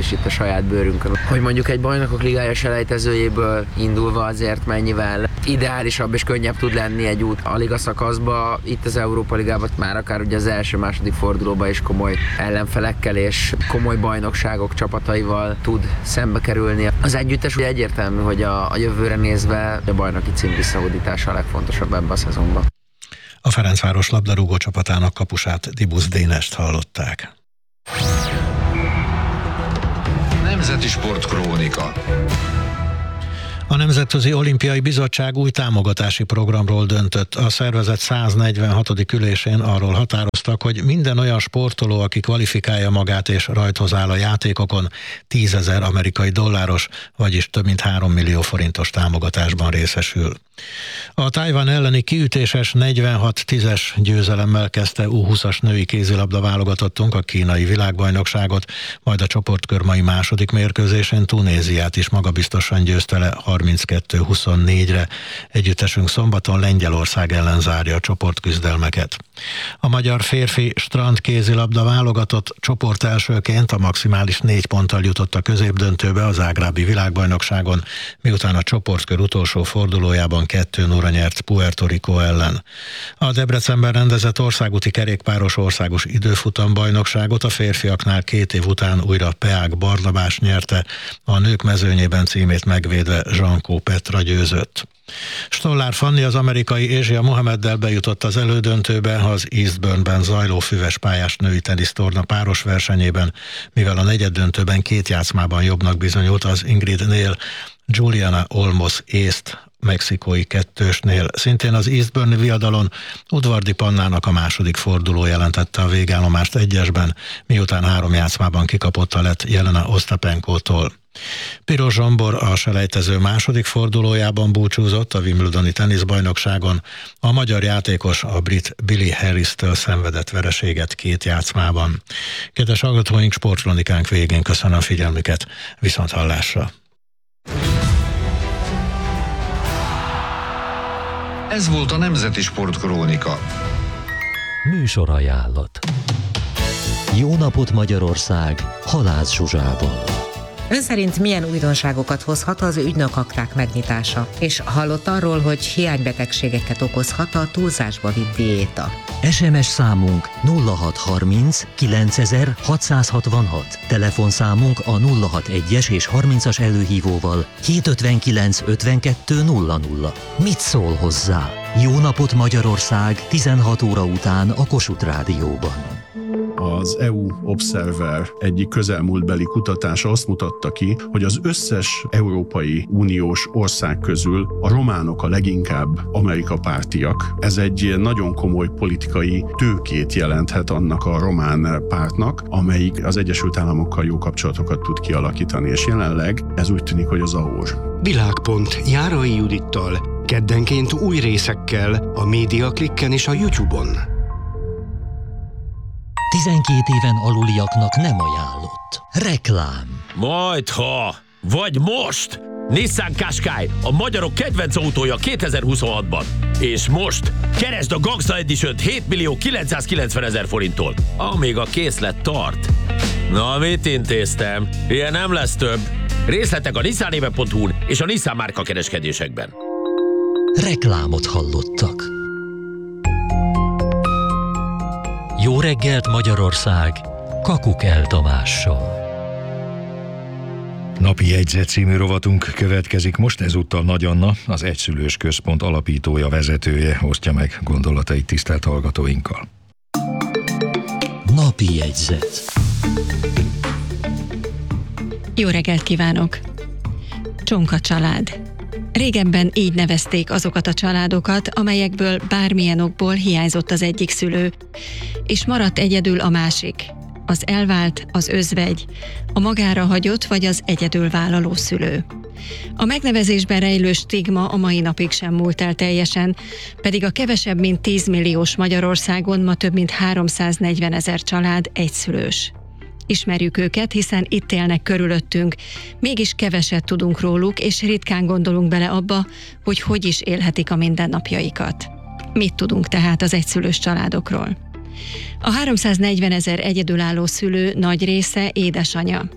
is itt a saját bőrünkön. Hogy mondjuk egy bajnokok ligája selejtezőjéből indulva azért mennyivel ideálisabb és könnyebb tud lenni egy út a liga szakaszba, itt az Európa Ligában már akár ugye az első-második fordulóba is komoly ellenfelekkel és komoly bajnokságok csapataival tud szembe kerülni. Az együttes ugye egyértelmű, hogy a jövőre nézve a bajnoki cím visszahódítása a legfontosabb ebben a szezonban. A Ferencváros labdarúgó csapatának kapusát, Dibusz Dénest hallották. Nemzeti Sportkrónika. A Nemzetközi Olimpiai Bizottság új támogatási programról döntött. A szervezet 146. ülésén arról határoztak, hogy minden olyan sportoló, aki kvalifikálja magát és rajthoz áll a játékokon, 10 000 amerikai dolláros, vagyis több mint 3 millió forintos támogatásban részesül. A Tajvan elleni kiütéses 46-10-es győzelemmel kezdte U20-as női kézilabda válogatottunk a kínai világbajnokságot, majd a csoportkör mai második mérkőzésén Tunéziát is magabiztosan győzte le 32-24-re. Együttesünk szombaton Lengyelország ellen zárja a csoportküzdelmeket. A magyar férfi strand kézilabda válogatott csoport elsőként a maximális 4 ponttal jutott a középdöntőbe a zágrábi világbajnokságon, miután a csoportkör utolsó fordulójában 2-0-ra nyert Puerto Rico ellen. A Debrecenben rendezett országúti kerékpáros országos időfutambajnokságot a férfiaknál 2 év után újra Peák Barnabás nyerte, a nők mezőnyében címét megvédve Zsankó Petra győzött. Stollár Fanni az amerikai Ázsia Mohameddel bejutott az elődöntőbe az Eastbourne-ben zajló füvespályás női tenisztorna páros versenyében, mivel a negyeddöntőben 2 játszmában jobbnak bizonyult az Ingrid Nél Juliana Olmos észt mexikói kettősnél. Szintén az Eastbourne-i viadalon Udvardi Pannának a második forduló jelentette a végállomást egyesben, miután 3 játszmában kikapott a lett Jelena Osztapenkótól. Piros Zsombor a selejtező második fordulójában búcsúzott a Wimbledoni teniszbajnokságon, a magyar játékos a brit Billy Harris-től szenvedett vereséget 2 játszmában. Kedves hallgatóink, sportkronikánk végén köszönöm a figyelmüket, viszont hallásra! Ez volt a Nemzeti Sportkrónika. Műsorajánlat. Jó napot Magyarország, Halász Zsuzsával. Ön szerint milyen újdonságokat hozhat az ügynökakták megnyitása? És hallott arról, hogy hiánybetegségeket okozhat a túlzásba vitt diéta? SMS számunk 0630 9666. Telefonszámunk a 061-es és 30-as előhívóval 759 52 00. Mit szól hozzá? Jó napot Magyarország 16 óra után a Kossuth Rádióban. Az EU Observer egyik közelmúltbeli kutatása azt mutatta ki, hogy az összes Európai Uniós ország közül a románok a leginkább Amerika pártiak. Ez egy nagyon komoly politikai tőkét jelenthet annak a román pártnak, amelyik az Egyesült Államokkal jó kapcsolatokat tud kialakítani, és jelenleg ez úgy tűnik, hogy az AUR. Világpont Járai Judittal, keddenként új részekkel a MediaClicken és a YouTube-on. 12 éven aluliaknak nem ajánlott. Reklám. Majdha, vagy most! Nissan Qashqai, a magyarok kedvenc autója 2026-ban. És most keresd a Gangsta Edition-t 7.990.000 forinttól, amíg a készlet tart. Na, mit intéztem? Ilyen nem lesz több. Részletek a nissanéve.hu-n és a Nissan márka kereskedésekben. Reklámot hallottak. Jó reggelt Magyarország, Kakukell Tamással. Napi jegyzet című rovatunk következik most, ezúttal Nagy Anna, az Egyszülős Központ alapítója, vezetője osztja meg gondolatait tisztelt hallgatóinkkal. Napi jegyzet. Jó reggelt kívánok! Csonka család. Régebben így nevezték azokat a családokat, amelyekből bármilyen okból hiányzott az egyik szülő, és maradt egyedül a másik, az elvált, az özvegy, a magára hagyott vagy az egyedülvállaló szülő. A megnevezésben rejlő stigma a mai napig sem múlt el teljesen, pedig a kevesebb mint 10 milliós Magyarországon ma több mint 340 000 család egyszülős. Ismerjük őket, hiszen itt élnek körülöttünk, mégis keveset tudunk róluk, és ritkán gondolunk bele abba, hogy hogy is élhetik a mindennapjaikat. Mit tudunk tehát az egyszülős családokról? A 340 000 egyedülálló szülő nagy része édesanya.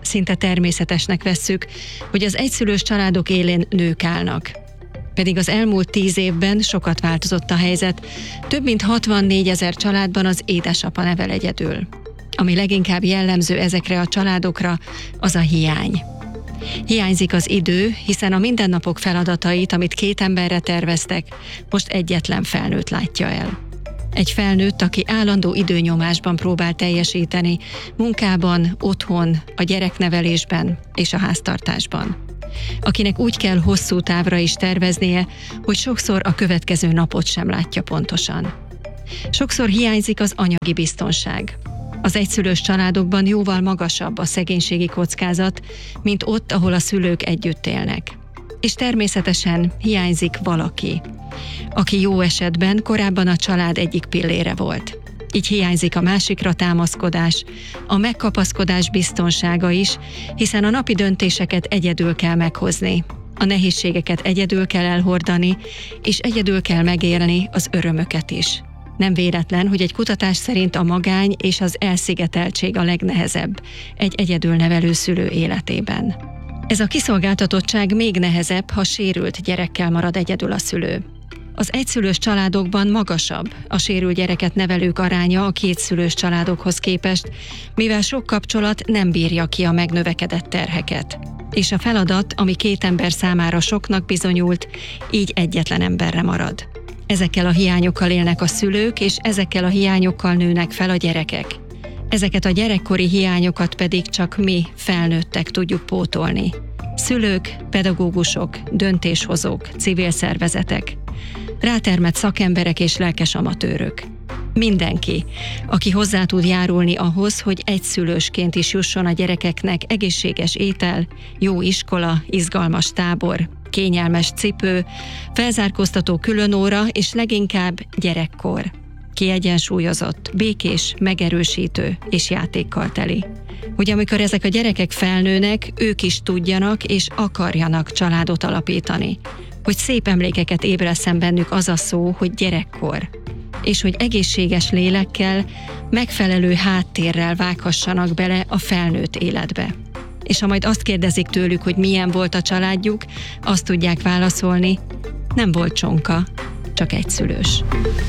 Szinte természetesnek vesszük, hogy az egyszülős családok élén nők állnak. Pedig az elmúlt 10 évben sokat változott a helyzet, több mint 64 000 családban az édesapa nevel egyedül. Ami leginkább jellemző ezekre a családokra, az a hiány. Hiányzik az idő, hiszen a mindennapok feladatait, amit 2 emberre terveztek, most egyetlen felnőtt látja el. Egy felnőtt, aki állandó időnyomásban próbál teljesíteni, munkában, otthon, a gyereknevelésben és a háztartásban. Akinek úgy kell hosszú távra is terveznie, hogy sokszor a következő napot sem látja pontosan. Sokszor hiányzik az anyagi biztonság. Az egyszülős családokban jóval magasabb a szegénységi kockázat, mint ott, ahol a szülők együtt élnek. És természetesen hiányzik valaki, aki jó esetben korábban a család egyik pillére volt. Így hiányzik a másikra támaszkodás, a megkapaszkodás biztonsága is, hiszen a napi döntéseket egyedül kell meghozni, a nehézségeket egyedül kell elhordani, és egyedül kell megélni az örömöket is. Nem véletlen, hogy egy kutatás szerint a magány és az elszigeteltség a legnehezebb egy egyedül nevelő szülő életében. Ez a kiszolgáltatottság még nehezebb, ha sérült gyerekkel marad egyedül a szülő. Az egyszülős családokban magasabb a sérült gyereket nevelők aránya a 2 szülős családokhoz képest, mivel sok kapcsolat nem bírja ki a megnövekedett terheket. És a feladat, ami 2 ember számára soknak bizonyult, így egyetlen emberre marad. Ezekkel a hiányokkal élnek a szülők, és ezekkel a hiányokkal nőnek fel a gyerekek. Ezeket a gyerekkori hiányokat pedig csak mi, felnőttek tudjuk pótolni. Szülők, pedagógusok, döntéshozók, civil szervezetek, rátermett szakemberek és lelkes amatőrök. Mindenki, aki hozzá tud járulni ahhoz, hogy egyszülősként is jusson a gyerekeknek egészséges étel, jó iskola, izgalmas tábor, kényelmes cipő, felzárkóztató különóra és leginkább gyerekkor. Kiegyensúlyozott, békés, megerősítő és játékkal teli. Hogy amikor ezek a gyerekek felnőnek, ők is tudjanak és akarjanak családot alapítani. Hogy szép emlékeket ébresszen bennük az a szó, hogy gyerekkor. És hogy egészséges lélekkel, megfelelő háttérrel vághassanak bele a felnőtt életbe. És ha majd azt kérdezik tőlük, hogy milyen volt a családjuk, azt tudják válaszolni, nem volt csonka, csak egyszülős.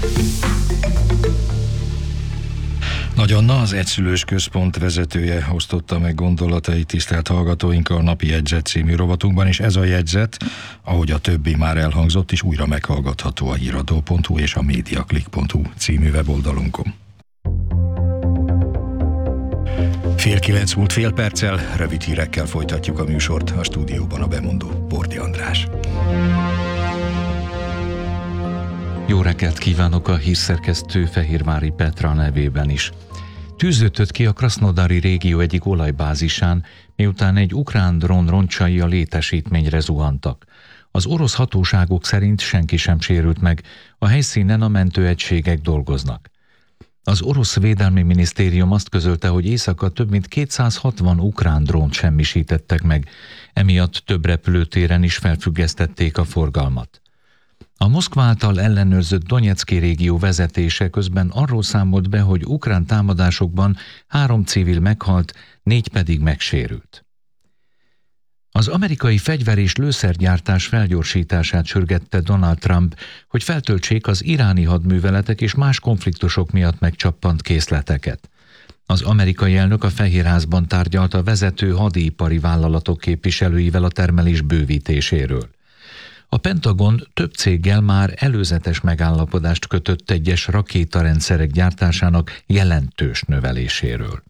Nagy Anna, az Egyszülős Központ vezetője osztotta meg gondolatait tisztelt hallgatóinkkal a Napi Jegyzet című rovatunkban, és ez a jegyzet, ahogy a többi már elhangzott, is újra meghallgatható a híradó.hu és a mediaclick.hu című weboldalunkon. 8:30 múlt fél perccel, rövid hírekkel folytatjuk a műsort, a stúdióban a bemondó Bordi András. Jó reggelt kívánok a hírszerkesztő Fehérvári Petra nevében is. Tűz ütött ki a Krasznodari régió egyik olajbázisán, miután egy ukrán drón roncsai a létesítményre zuhantak. Az orosz hatóságok szerint senki sem sérült meg, a helyszínen a mentőegységek dolgoznak. Az orosz védelmi minisztérium azt közölte, hogy éjszaka több mint 260 ukrán drónt semmisítettek meg, emiatt több repülőtéren is felfüggesztették a forgalmat. A Moszkva által ellenőrzött Donyeczki régió vezetése közben arról számolt be, hogy ukrán támadásokban 3 civil meghalt, 4 pedig megsérült. Az amerikai fegyver- és lőszergyártás felgyorsítását sürgette Donald Trump, hogy feltöltsék az iráni hadműveletek és más konfliktusok miatt megcsappant készleteket. Az amerikai elnök a Fehérházban tárgyalt a vezető hadipari vállalatok képviselőivel a termelés bővítéséről. A Pentagon több céggel már előzetes megállapodást kötött egyes rakétarendszerek gyártásának jelentős növeléséről.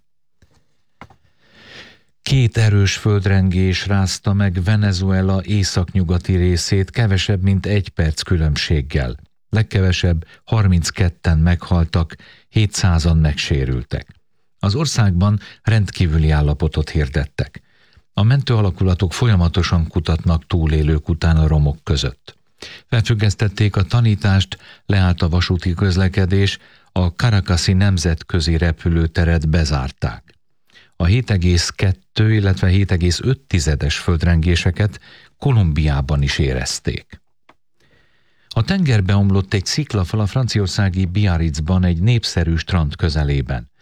2 erős földrengés rázta meg Venezuela északnyugati részét kevesebb mint 1 perc különbséggel. Legkevesebb 32-en meghaltak, 700-an megsérültek. Az országban rendkívüli állapotot hirdettek. A mentőalakulatok folyamatosan kutatnak túlélők után a romok között. Felfüggesztették a tanítást, leállt a vasúti közlekedés, a Caracasi nemzetközi repülőteret bezárták. A 7,2, illetve 7,5 földrengéseket Kolumbiában is érezték. A tengerbe omlott egy sziklafal a franciaországi Biarritzban egy népszerű strand közelében.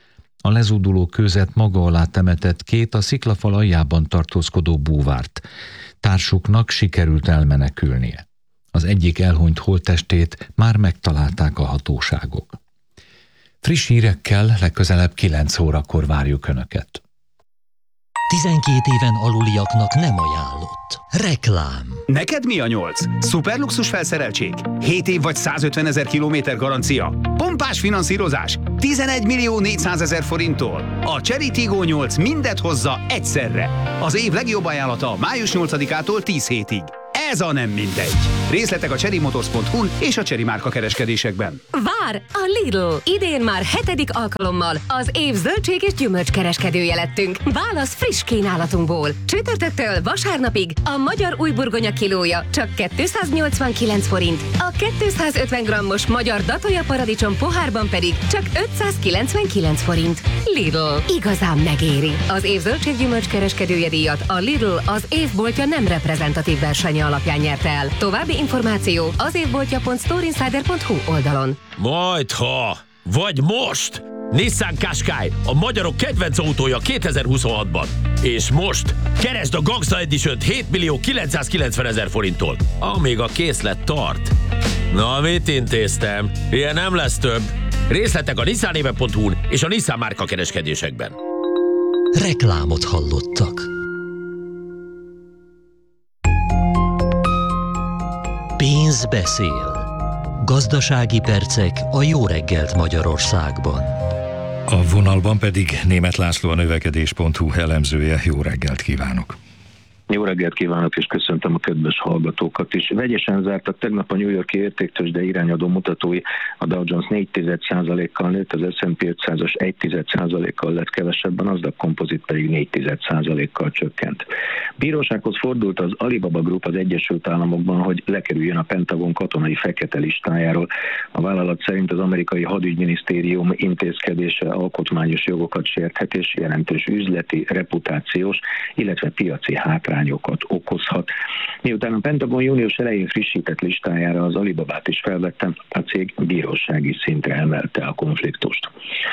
a lezúduló kőzet maga alá temetett két a sziklafal aljában tartózkodó búvárt. Társuknak sikerült elmenekülnie. Az egyik elhunyt holttestét már megtalálták a hatóságok. Friss hírekkel legközelebb 9 órakor várjuk Önöket. 12 éven aluliaknak nem ajánlott. Reklám. Neked mi a 8? Szuperluxus felszereltség? 7 év vagy 150 000 kilométer garancia? Pompás finanszírozás? 11 400 000 forinttól? A Chery Tiggo 8 mindet hozza egyszerre. Az év legjobb ajánlata május 8-ától 10 hétig. Ez a nem mindegy. Részletek a cherrymotors.hu-n és a Chery márka kereskedésekben. Vár a Lidl! Idén már 7. alkalommal az év zöldség és gyümölcskereskedője lettünk. Válasz friss kínálatunkból. Csütörtöktől vasárnapig a magyar újburgonya kilója csak 289 forint, a 250 grammos magyar datolja paradicsom pohárban pedig csak 599 forint. Lidl. Igazán megéri. Az év zöldség gyümölcskereskedője díjat a Lidl az évboltja nem reprezentatív versenye alapján nyerte el. További információ az évboltja.storeinsider.hu oldalon. Majdha, vagy most! Nissan Qashqai, a magyarok kedvenc autója 2026-ban. És most keresd a Gangsta Edition-t 7 990 000 forinttól, amíg a készlet tart. Na, mit intéztem? Ilyen nem lesz több. Részletek a nissanéve.hu-n és a Nissan márka kereskedésekben. Reklámot hallottak. Pénz beszél. Gazdasági percek a Jó reggelt Magyarországban. A vonalban pedig Németh László, a növekedés.hu elemzője. Jó reggelt kívánok! Jó reggelt kívánok, és köszöntöm a kedves hallgatókat is. Vegyesen zártak tegnap a New York-i értéktőzsde irányadó mutatói. A Dow Jones 4,1%-kal nőtt, az S&P 500-as 1,1%-kal lett kevesebb, a Nasdaq Composite pedig 4,1%-kal csökkent. Bírósághoz fordult az Alibaba Group az Egyesült Államokban, hogy lekerüljön a Pentagon katonai fekete listájáról. A vállalat szerint az amerikai hadügyminisztérium intézkedése alkotmányos jogokat sérthet és jelentős üzleti, reputációs, illetve piaci hátrányokat okozhat. Miután a Pentagon június elején frissített listájára az Alibabát is felvette, a cég bírósági szintre emelte a konfliktust.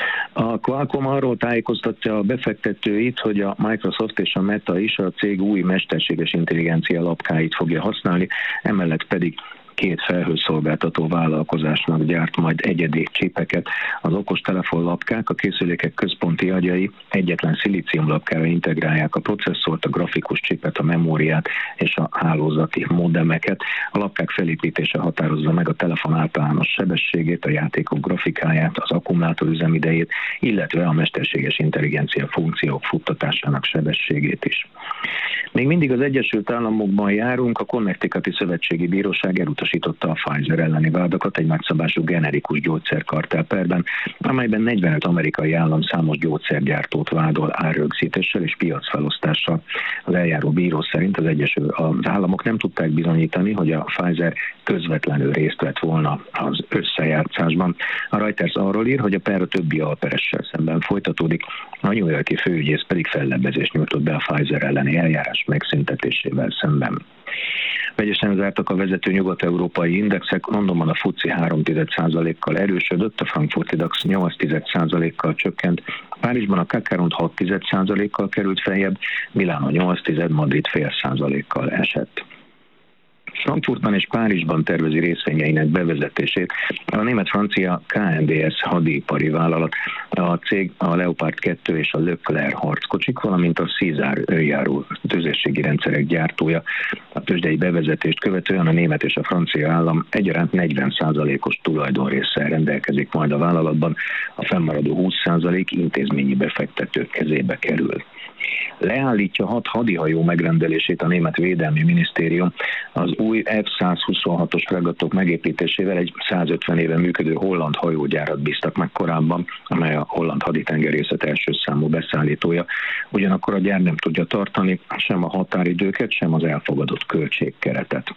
A Qualcomm arról tájékoztatja a befektetőit, hogy a Microsoft és a Meta is a cég új mesterséges intelligencia lapkáit fogja használni, emellett pedig 2 felhőszolgáltató vállalkozásnak gyárt majd egyedi csipeket. Az okostelefon lapkák, a készülékek központi agyai egyetlen szilícium lapkára integrálják a processzort, a grafikus csipet, a memóriát és a hálózati modemeket. A lapkák felépítése határozza meg a telefon általános sebességét, a játékok grafikáját, az akkumulátor üzemidejét, illetve a mesterséges intelligencia funkciók futtatásának sebességét is. Még mindig az Egyesült Államokban járunk, a Connecticuti Szövetségi Bíróság elutasította a Pfizer elleni vádakat egy nagyszabású generikus gyógyszerkartelperben, amelyben 45 amerikai állam számos gyógyszergyártót vádol árrögzítéssel és piacfelosztással. Az eljáró bíró szerint az államok nem tudták bizonyítani, hogy a Pfizer közvetlenül részt vett volna az összejátszásban. A Reuters arról ír, hogy a per a többi alperessel szemben folytatódik, a New York-i főügyész pedig fellebbezést nyújtott be a Pfizer elleni eljárás megszüntetésével szemben. Vegyesen zártak a vezető nyugat-európai indexek, Londonban a FTSE 3,1%-kal erősödött, a frankfurti DAX 8,1%-kal csökkent, Párizsban a CAC 6,1%-kal került feljebb, Milánó 8,1%, Madrid 0,5%-kal esett. Frankfurtban és Párizsban tervezi részvényeinek bevezetését a német-francia KNDS hadipari vállalat, a cég a Leopard 2 és a Leclerc harckocsik, valamint a Caesar őrjáró tüzérségi rendszerek gyártója. A tőzsdei bevezetést követően a német és a francia állam egyaránt 40%-os tulajdonrésszel rendelkezik majd a vállalatban, a fennmaradó 20% intézményi befektetők kezébe kerül. Leállítja 6 hadihajó megrendelését a német védelmi minisztérium. Az új F-126-os fregattok megépítésével egy 150 éve működő holland hajógyárat bíztak meg korábban, amely a holland haditengerészet első számú beszállítója. Ugyanakkor a gyár nem tudja tartani sem a határidőket, sem az elfogadott költségkeretet.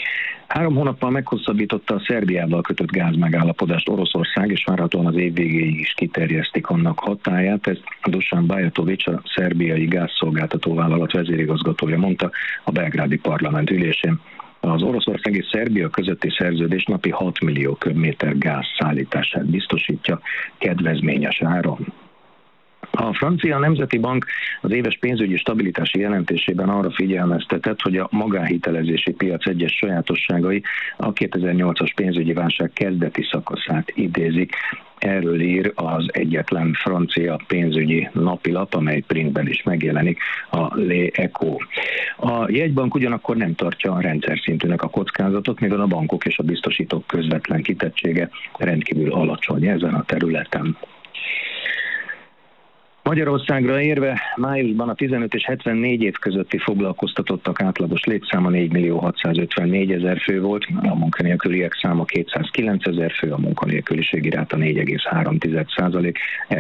3 hónappal meghosszabbította a Szerbiával kötött gázmegállapodást Oroszország, és várhatóan az év végéig is kiterjesztik annak hatályát. Ezt Dusan Bajatovics, a szerbiai gázszolgáltató vállalat vezérigazgatója mondta a belgrádi parlament ülésén. Az Oroszország és Szerbia közötti szerződés napi 6 millió köbméter gáz szállítását biztosítja kedvezményes áron. A francia nemzeti bank az éves pénzügyi stabilitási jelentésében arra figyelmeztetett, hogy a magánhitelezési piac egyes sajátosságai a 2008-as pénzügyi válság kezdeti szakaszát idézik. Erről ír az egyetlen francia pénzügyi napilap, amely printben is megjelenik, a L'Echo. A jegybank ugyanakkor nem tartja a rendszer szintűnek a kockázatot, mivel a bankok és a biztosítók közvetlen kitettsége rendkívül alacsony ezen a területen. Magyarországra érve májusban a 15 és 74 év közötti foglalkoztatottak átlagos létszáma 4.654.000 fő volt, a munkanélküliek száma 209.000 fő, a munkanélküliségi ráta 4,3%.